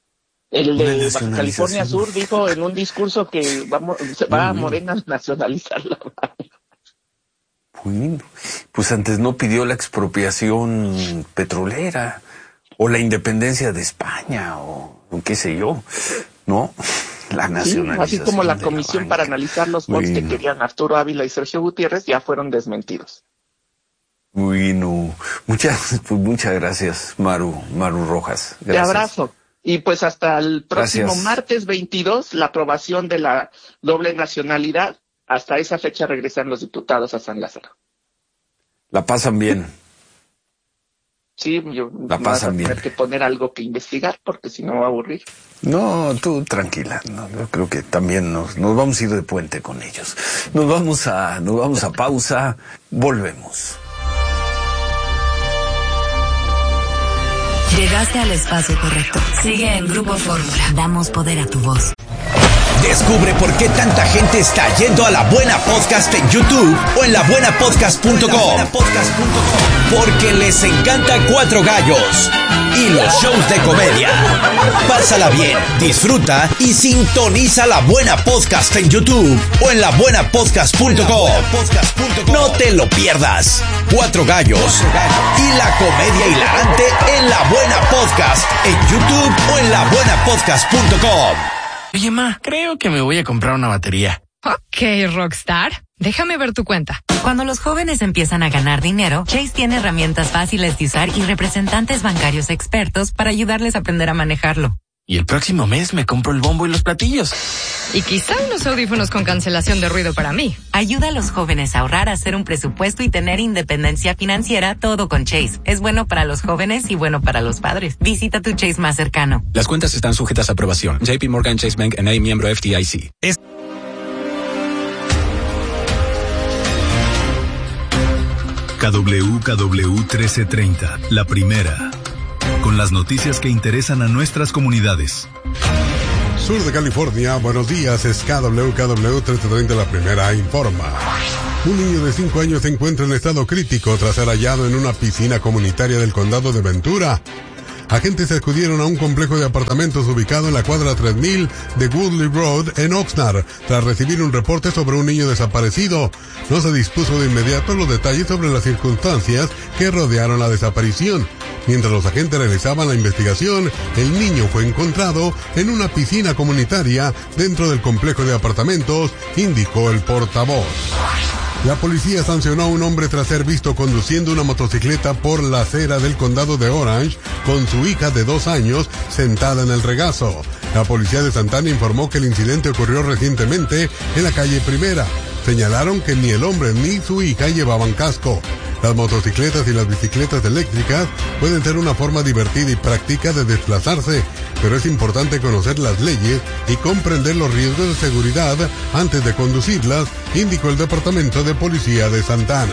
El de Baja California Sur dijo en un discurso que vamos, va a Morena a nacionalizar la banca. Bueno, pues antes no pidió la expropiación petrolera o la independencia de España o, o qué sé yo, ¿no? La nacionalización. Sí, así como la comisión la para analizar los votos bueno. que querían Arturo Ávila y Sergio Gutiérrez ya fueron desmentidos. Bueno, muchas, pues muchas gracias, Maru, Maru Rojas. Gracias. De abrazo. Y pues hasta el próximo Gracias. martes veintidós, la aprobación de la doble nacionalidad. Hasta esa fecha regresan los diputados a San Lázaro. La pasan bien. Sí, yo la pasan voy a tener bien. que poner algo que investigar, porque si no va a aburrir. No, tú tranquila. No, yo creo que también nos, nos vamos a ir de puente con ellos. Nos vamos a, nos vamos a pausa. Volvemos. Llegaste al espacio correcto. Sigue en Grupo Fórmula. Damos poder a tu voz. Descubre por qué tanta gente está yendo a La Buena Podcast en YouTube o en la buena podcast punto com. Porque les encanta Cuatro Gallos y los shows de comedia. Pásala bien, disfruta y sintoniza La Buena Podcast en YouTube o en la buena podcast punto com. No te lo pierdas. Cuatro Gallos y la comedia hilarante en La Buena Podcast en YouTube o en la buena podcast punto com. Oye, ma, creo que me voy a comprar una batería. Ok, Rockstar. Déjame ver tu cuenta. Cuando los jóvenes empiezan a ganar dinero, Chase tiene herramientas fáciles de usar y representantes bancarios expertos para ayudarles a aprender a manejarlo. Y el próximo mes me compro el bombo y los platillos. Y quizá unos audífonos con cancelación de ruido para mí. Ayuda a los jóvenes a ahorrar, a hacer un presupuesto y tener independencia financiera, todo con Chase. Es bueno para los jóvenes y bueno para los padres. Visita tu Chase más cercano. Las cuentas están sujetas a aprobación. J P Morgan Chase Bank N A, miembro F D I C. Es K W K W trece treinta, la primera. Con las noticias que interesan a nuestras comunidades. Sur de California, buenos días, es K W K W trece treinta, la primera informa. Un niño de cinco años se encuentra en estado crítico tras ser hallado en una piscina comunitaria del condado de Ventura. Agentes acudieron a un complejo de apartamentos ubicado en la cuadra tres mil de Woodley Road en Oxnard, tras recibir un reporte sobre un niño desaparecido. No se dispuso de inmediato los detalles sobre las circunstancias que rodearon la desaparición. Mientras los agentes realizaban la investigación, el niño fue encontrado en una piscina comunitaria dentro del complejo de apartamentos, indicó el portavoz. La policía sancionó a un hombre tras ser visto conduciendo una motocicleta por la acera del condado de Orange con su hija de dos años sentada en el regazo. La policía de Santana informó que el incidente ocurrió recientemente en la calle Primera. Señalaron que ni el hombre ni su hija llevaban casco. Las motocicletas y las bicicletas eléctricas pueden ser una forma divertida y práctica de desplazarse, pero es importante conocer las leyes y comprender los riesgos de seguridad antes de conducirlas, indicó el Departamento de Policía de Santana.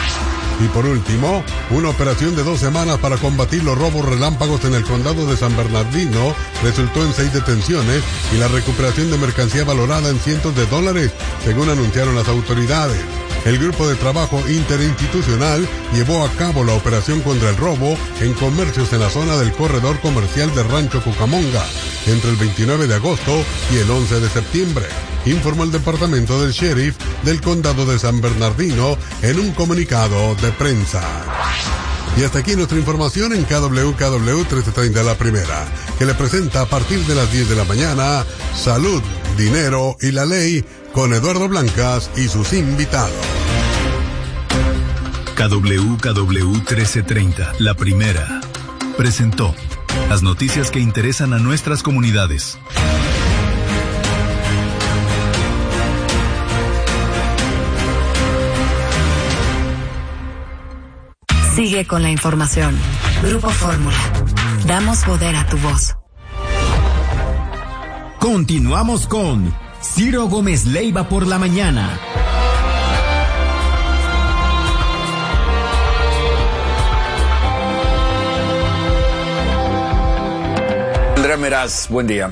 Y por último, una operación de dos semanas para combatir los robos relámpagos en el condado de San Bernardino resultó en seis detenciones y la recuperación de mercancía valorada en cientos de dólares, según anunciaron las autoridades. El grupo de trabajo interinstitucional llevó a cabo la operación contra el robo en comercios en la zona del corredor comercial de Rancho Cucamonga entre el veintinueve de agosto y el once de septiembre, informó el departamento del sheriff del condado de San Bernardino en un comunicado de prensa. Y hasta aquí nuestra información en K W K W trece treinta, la primera, que le presenta a partir de las diez de la mañana Salud, Dinero y la Ley con Eduardo Blancas y sus invitados. K W K W trece treinta, la primera, presentó las noticias que interesan a nuestras comunidades. Sigue con la información. Grupo Fórmula. Damos poder a tu voz. Continuamos con Ciro Gómez Leiva por la mañana. Andrea Meraz, buen día.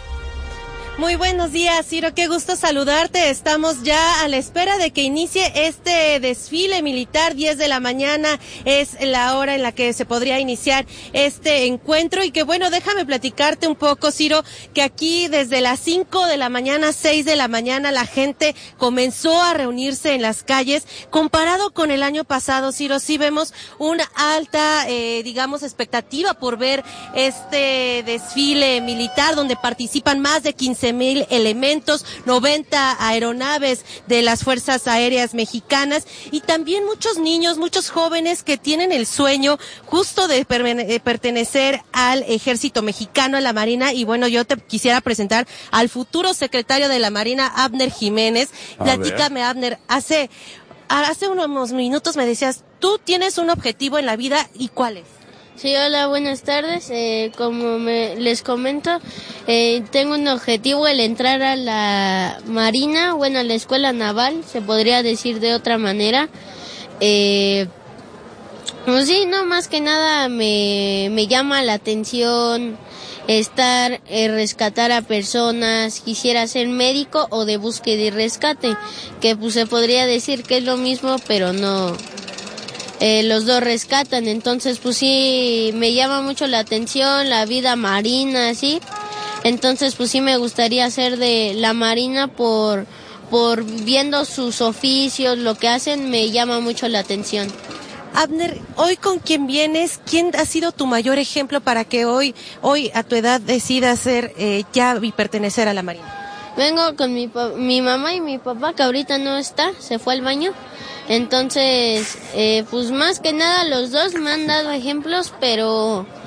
Muy buenos días, Ciro, qué gusto saludarte. Estamos ya a la espera de que inicie este desfile militar. diez de la mañana es la hora en la que se podría iniciar este encuentro y que bueno, déjame platicarte un poco, Ciro, que aquí desde las cinco de la mañana, seis de la mañana, la gente comenzó a reunirse en las calles. Comparado con el año pasado, Ciro, sí vemos una alta, eh, digamos, expectativa por ver este desfile militar donde participan más de quince mil elementos, noventa aeronaves de las Fuerzas Aéreas Mexicanas y también muchos niños, muchos jóvenes que tienen el sueño justo de per- pertenecer al Ejército Mexicano, a la Marina. Y bueno, yo te quisiera presentar al futuro secretario de la Marina, Abner Jiménez. A Platícame, ver. Abner, hace, hace unos minutos me decías, tú tienes un objetivo en la vida, ¿y cuál es? Sí, hola, buenas tardes. Eh, como me, les comento, eh, tengo un objetivo, el entrar a la Marina, bueno, a la Escuela Naval, se podría decir de otra manera. Eh, pues sí, no, más que nada me, me llama la atención estar, eh, rescatar a personas. Quisiera ser médico o de búsqueda y rescate, que pues se podría decir que es lo mismo, pero no... Eh, los dos rescatan, entonces pues sí, me llama mucho la atención la vida marina, ¿sí? Entonces pues sí me gustaría ser de la Marina por, por viendo sus oficios, lo que hacen, me llama mucho la atención. Abner, hoy con quién vienes, ¿quién ha sido tu mayor ejemplo para que hoy, hoy a tu edad decidas ser eh, ya y pertenecer a la Marina? Vengo con mi, mi mamá y mi papá, que ahorita no está, se fue al baño. Entonces, eh, pues más que nada los dos me han dado ejemplos, pero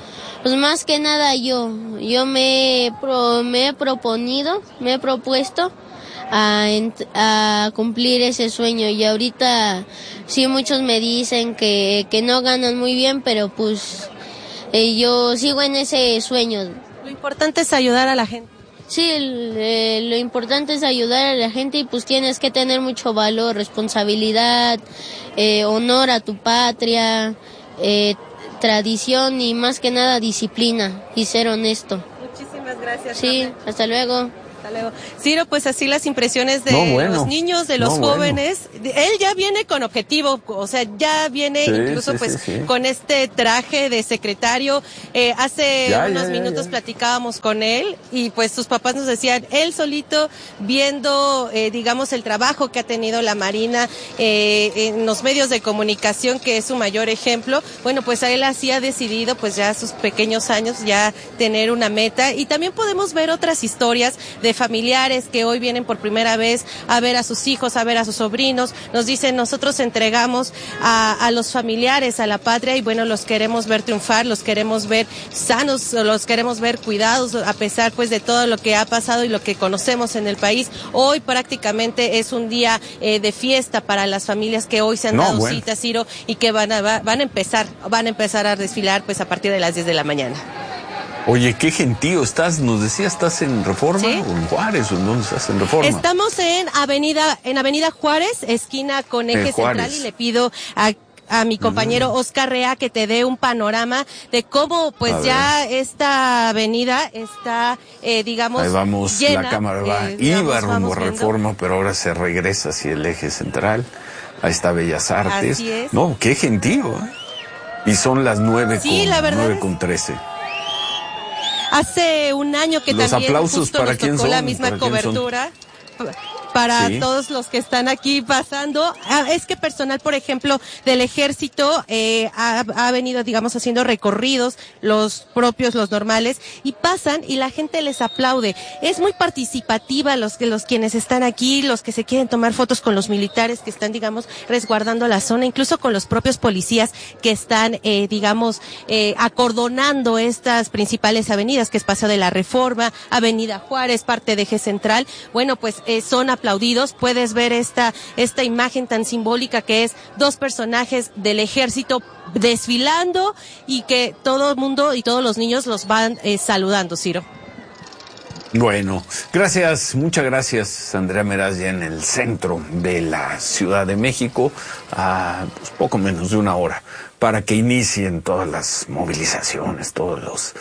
Pues más que nada yo, yo me, he pro, me he proponido, me he propuesto a, a cumplir ese sueño y ahorita sí muchos me dicen que, que no ganan muy bien, pero pues eh, yo sigo en ese sueño. Lo importante es ayudar a la gente. Sí, el, eh, lo importante es ayudar a la gente y pues tienes que tener mucho valor, responsabilidad, eh, honor a tu patria, eh, tradición y más que nada disciplina y ser honesto. Muchísimas gracias. Sí, Rafael. hasta luego. Hasta luego. Ciro, pues así las impresiones de no, bueno. los niños, de los no, jóvenes. Bueno. Él ya viene con objetivo, o sea, ya viene sí, incluso sí, pues sí, sí. con este traje de secretario. Eh, hace ya, unos ya, ya, minutos ya. platicábamos con él y pues sus papás nos decían, él solito viendo, eh, digamos, el trabajo que ha tenido la Marina eh, en los medios de comunicación, que es su mayor ejemplo. Bueno, pues a él así ha decidido, pues ya a sus pequeños años, ya tener una meta. Y también podemos ver otras historias de familiares que hoy vienen por primera vez a ver a sus hijos, a ver a sus sobrinos. Nos dicen, nosotros entregamos a, a los familiares, a la patria, y bueno, los queremos ver triunfar, los queremos ver sanos, los queremos ver cuidados, a pesar pues de todo lo que ha pasado y lo que conocemos en el país. Hoy prácticamente es un día eh, de fiesta para las familias que hoy se han no, dado bueno. cita, Ciro, y que van a, va, van a empezar, van a empezar a desfilar pues a partir de las diez de la mañana. Oye, qué gentío estás, nos decías, ¿estás en Reforma? ¿Sí? ¿O en Juárez? ¿O en dónde estás en Reforma? Estamos en Avenida, en Avenida Juárez, esquina con eje central, y le pido a a mi compañero uh-huh. Oscar Rea que te dé un panorama de cómo pues a ya ver. esta avenida está, eh, digamos, ahí vamos, llena. La cámara va, eh, iba digamos, rumbo a Reforma, pero ahora se regresa hacia el eje central. Ahí está Bellas Artes. Así es. No, qué gentío, ¿eh? Y son las nueve sí, con, la verdad nueve es... con trece. Hace un año que Los también aplausos justo para nos quién tocó son, la misma para cobertura. Para sí. todos los que están aquí pasando. Ah, es que personal, por ejemplo, del ejército eh, ha, ha venido, digamos, haciendo recorridos, los propios, los normales, y pasan y la gente les aplaude. Es muy participativa los que los quienes están aquí, los que se quieren tomar fotos con los militares que están, digamos, resguardando la zona, incluso con los propios policías que están, eh, digamos, eh, acordonando estas principales avenidas, que es Paseo de la Reforma, Avenida Juárez, parte de Eje Central. Bueno, pues eh, son aplaudidos. Puedes ver esta esta imagen tan simbólica que es dos personajes del ejército desfilando y que todo el mundo y todos los niños los van eh, saludando, Ciro. Bueno, gracias, muchas gracias, Andrea Meraz, ya en el centro de la Ciudad de México, a pues, poco menos de una hora, para que inicien todas las movilizaciones, todos los...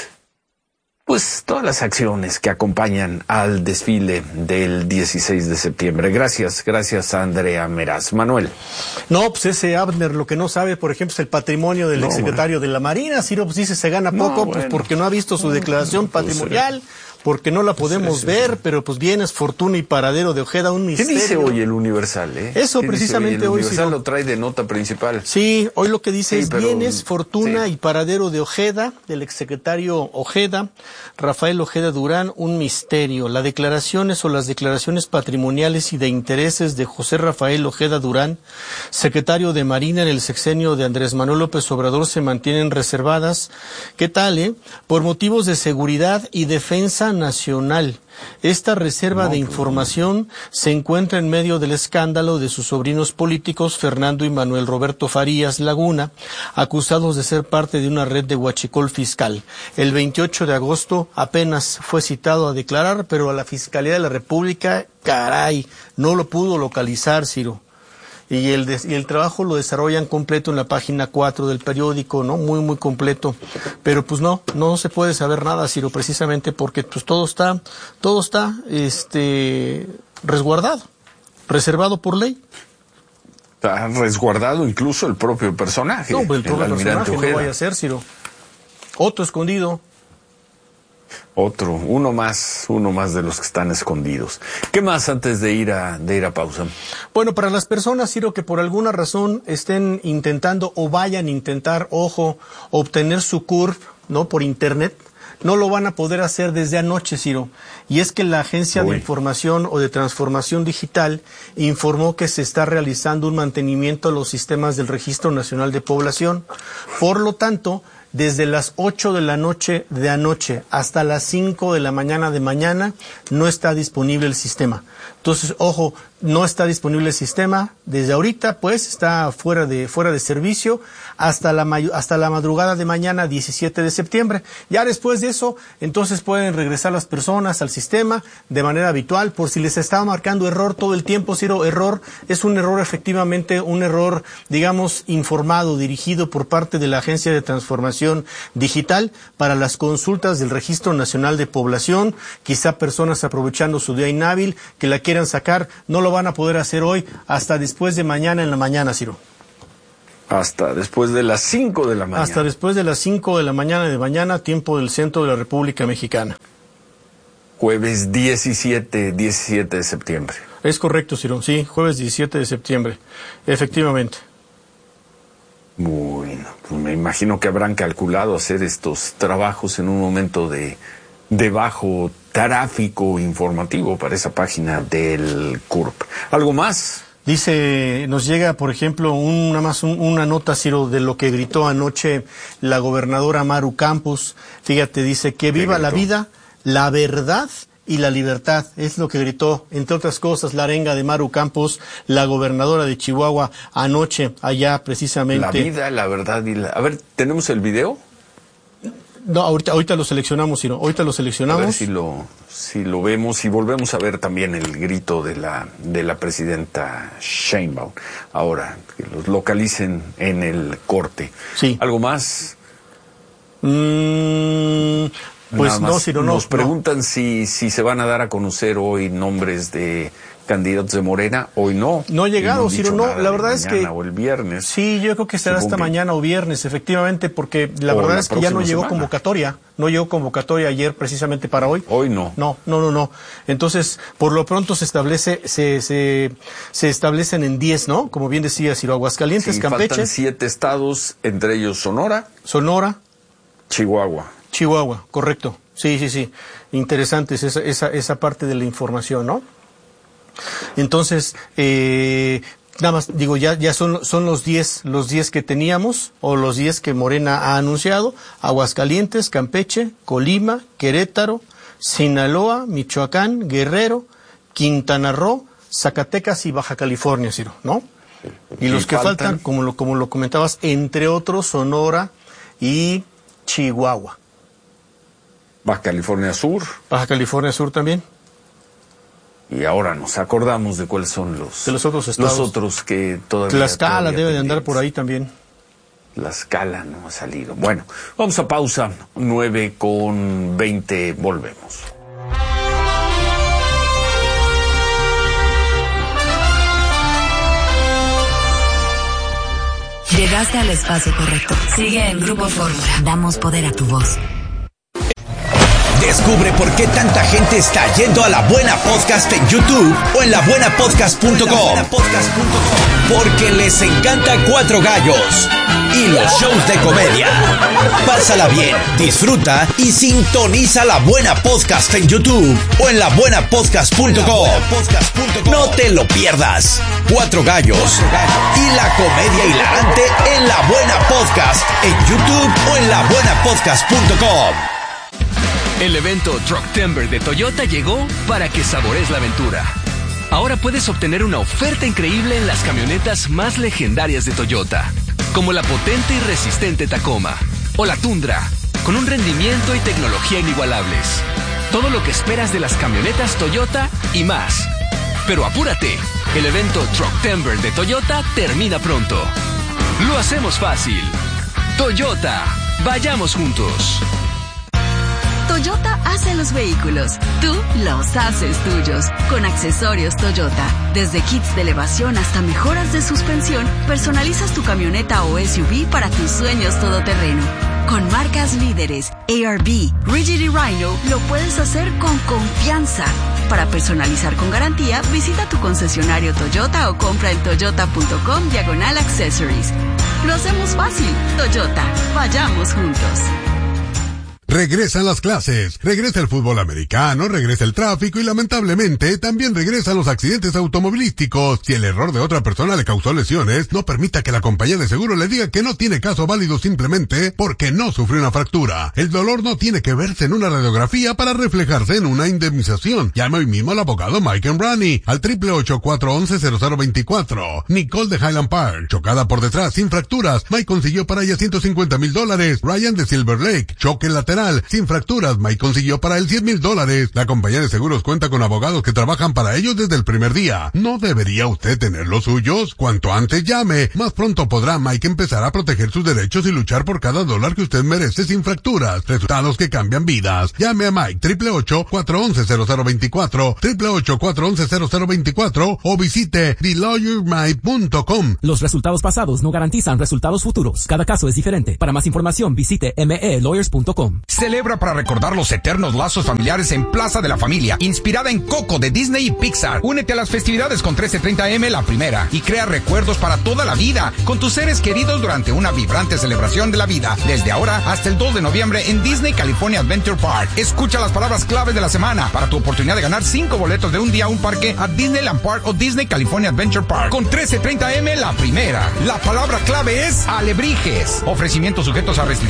Pues todas las acciones que acompañan al desfile del dieciséis de septiembre. Gracias, gracias a Andrea Meraz. Manuel. No, pues ese Abner lo que no sabe, por ejemplo, es el patrimonio del no, exsecretario bueno. de la Marina. Ciro pues dice se gana poco, no, pues bueno. porque no ha visto su declaración pues, patrimonial. Porque no la podemos sí, sí, ver, sí. pero pues bien es fortuna y paradero de Ojeda, un misterio. ¿Qué dice hoy el Universal? Eh? Eso precisamente hoy. El Universal hoy, sí, lo trae de nota principal. Sí, hoy lo que dice sí, es pero, bienes, fortuna sí. y paradero de Ojeda, del exsecretario Ojeda, Rafael Ojeda Durán, un misterio. Las declaraciones o las declaraciones patrimoniales y de intereses de José Rafael Ojeda Durán, secretario de Marina en el sexenio de Andrés Manuel López Obrador, se mantienen reservadas. ¿Qué tal, eh? Por motivos de seguridad y defensa nacional. Esta reserva no, de información no. se encuentra en medio del escándalo de sus sobrinos políticos Fernando y Manuel Roberto Farías Laguna, acusados de ser parte de una red de huachicol fiscal. El veintiocho de agosto apenas fue citado a declarar, pero a la Fiscalía de la República, caray, no lo pudo localizar, Ciro. Y el, de, y el trabajo lo desarrollan completo en la página cuatro del periódico, ¿no? Muy, muy completo. Pero pues no, no se puede saber nada, Ciro, precisamente porque pues todo está, todo está, este, resguardado, reservado por ley. Está resguardado incluso el propio personaje. No, el propio el personaje Ojeda. no vaya a ser, Ciro. Otro escondido. Otro, uno más, uno más de los que están escondidos. ¿Qué más antes de ir a, de ir a pausa? Bueno, para las personas, Ciro, que por alguna razón estén intentando o vayan a intentar, ojo, obtener su C U R P, ¿no? Por internet, no lo van a poder hacer desde anoche, Ciro. Y es que la Agencia Uy. de Información o de Transformación Digital informó que se está realizando un mantenimiento a los sistemas del Registro Nacional de Población. Por lo tanto, desde las ocho de la noche de anoche hasta las cinco de la mañana de mañana no está disponible el sistema. Entonces, ojo, no está disponible el sistema. Desde ahorita, pues, está fuera de, fuera de servicio hasta la, hasta la madrugada de mañana, diecisiete de septiembre. Ya después de eso, entonces pueden regresar las personas al sistema de manera habitual. Por si les estaba marcando error todo el tiempo, Ciro, error, es un error efectivamente, un error, digamos, informado, dirigido por parte de la Agencia de Transformación Digital para las consultas del Registro Nacional de Población. Quizá personas aprovechando su día inhábil que la quieran sacar, no lo van a poder hacer hoy hasta después de mañana en la mañana, Ciro. Hasta después de las cinco de la mañana. Hasta después de las cinco de la mañana de mañana, tiempo del centro de la República Mexicana. Jueves diecisiete de septiembre. Es correcto, Ciro, sí, jueves diecisiete de septiembre, efectivamente. Bueno, pues me imagino que habrán calculado hacer estos trabajos en un momento de, de bajo tráfico informativo para esa página del C U R P. ¿Algo más? Dice, nos llega, por ejemplo, una más un, una nota, Ciro, de lo que gritó anoche la gobernadora Maru Campos. Fíjate, dice que viva la vida, la verdad y la libertad. Es lo que gritó, entre otras cosas, la arenga de Maru Campos, la gobernadora de Chihuahua, anoche, allá precisamente. La vida, la verdad y la... A ver, ¿tenemos el video? No, ahorita, ahorita lo seleccionamos, Ciro, ahorita lo seleccionamos. A ver si lo, si lo vemos y volvemos a ver también el grito de la, de la presidenta Sheinbaum. Ahora, que los localicen en el corte. Sí. ¿Algo más? Mm, pues no, Ciro, no. Nos preguntan no. si, si se van a dar a conocer hoy nombres de candidatos de Morena, hoy no. No ha llegado, no Ciro, no, la verdad es que... o el viernes. Sí, yo creo que será hasta mañana o viernes, efectivamente, porque la verdad la es que ya no llegó semana. convocatoria, no llegó convocatoria ayer precisamente para hoy. Hoy no. No, no, no, no. Entonces, por lo pronto se establece, se, se, se establecen en diez, ¿no? Como bien decía Ciro, Aguascalientes, sí, Campeche. Faltan siete estados, entre ellos Sonora. Sonora. Chihuahua. Chihuahua, correcto. Sí, sí, sí. Interesante es esa, esa, esa parte de la información, ¿no? Entonces, eh, nada más, digo, ya, ya son, son los diez, los diez que teníamos, o los diez que Morena ha anunciado: Aguascalientes, Campeche, Colima, Querétaro, Sinaloa, Michoacán, Guerrero, Quintana Roo, Zacatecas y Baja California, Ciro, ¿no? Y, y los que faltan, faltan como lo, como lo comentabas, entre otros, Sonora y Chihuahua. Baja California Sur. Baja California Sur también. Y ahora nos acordamos de cuáles son los, de los otros estados. Los otros que todavía... Tlaxcala debe de andar por ahí también. Tlaxcala no ha salido. Bueno, vamos a pausa. nueve con veinte, volvemos. Llegaste al espacio correcto. Sigue en Grupo Fórmula. Damos poder a tu voz. Descubre por qué tanta gente está yendo a La Buena Podcast en YouTube o en la buena podcast punto com. Porque les encanta Cuatro Gallos y los shows de comedia. Pásala bien, disfruta y sintoniza La Buena Podcast en YouTube o en la buena podcast punto com. No te lo pierdas. Cuatro Gallos y la comedia hilarante en La Buena Podcast en YouTube o en la buena podcast punto com. El evento Trucktember de Toyota llegó para que saborees la aventura. Ahora puedes obtener una oferta increíble en las camionetas más legendarias de Toyota, como la potente y resistente Tacoma o la Tundra, con un rendimiento y tecnología inigualables. Todo lo que esperas de las camionetas Toyota y más. Pero apúrate, el evento Trucktember de Toyota termina pronto. Lo hacemos fácil. Toyota, vayamos juntos. Toyota hace los vehículos, tú los haces tuyos. Con accesorios Toyota, desde kits de elevación hasta mejoras de suspensión, personalizas tu camioneta o S U V para tus sueños todoterreno. Con marcas líderes, A R B, Rigid y Rhino, lo puedes hacer con confianza. Para personalizar con garantía, visita tu concesionario Toyota o compra en toyota punto com diagonal accessories. Lo hacemos fácil. Toyota, vayamos juntos. Regresan las clases, regresa el fútbol americano, regresa el tráfico y lamentablemente también regresan los accidentes automovilísticos. Si el error de otra persona le causó lesiones, no permita que la compañía de seguro le diga que no tiene caso válido simplemente porque no sufrió una fractura. El dolor no tiene que verse en una radiografía para reflejarse en una indemnización. Llame hoy mismo al abogado Mike Embrani al triple ocho, cuatro once, cero cero veinticuatro. Nicole de Highland Park, chocada por detrás sin fracturas. Mike consiguió para ella ciento cincuenta mil dólares. Ryan de Silver Lake, choque lateral sin fracturas. Mike consiguió para él cien mil dólares. La compañía de seguros cuenta con abogados que trabajan para ellos desde el primer día. ¿No debería usted tener los suyos? Cuanto antes llame, más pronto podrá Mike empezar a proteger sus derechos y luchar por cada dólar que usted merece sin fracturas. Resultados que cambian vidas. Llame a Mike triple ocho, cuatro once, cero cero veinticuatro, triple ocho, cuatro once, cero cero veinticuatro o visite the lawyer mike punto com. Los resultados pasados no garantizan resultados futuros. Cada caso es diferente. Para más información visite m e lawyers punto com. Celebra para recordar los eternos lazos familiares en Plaza de la Familia, inspirada en Coco de Disney y Pixar. Únete a las festividades con trece treinta eme La Primera y crea recuerdos para toda la vida con tus seres queridos durante una vibrante celebración de la vida. Desde ahora hasta el dos de noviembre en Disney California Adventure Park. Escucha las palabras claves de la semana para tu oportunidad de ganar cinco boletos de un día a un parque a Disneyland Park o Disney California Adventure Park. Con trece treinta eme La Primera. La palabra clave es alebrijes. Ofrecimientos sujetos a restricciones.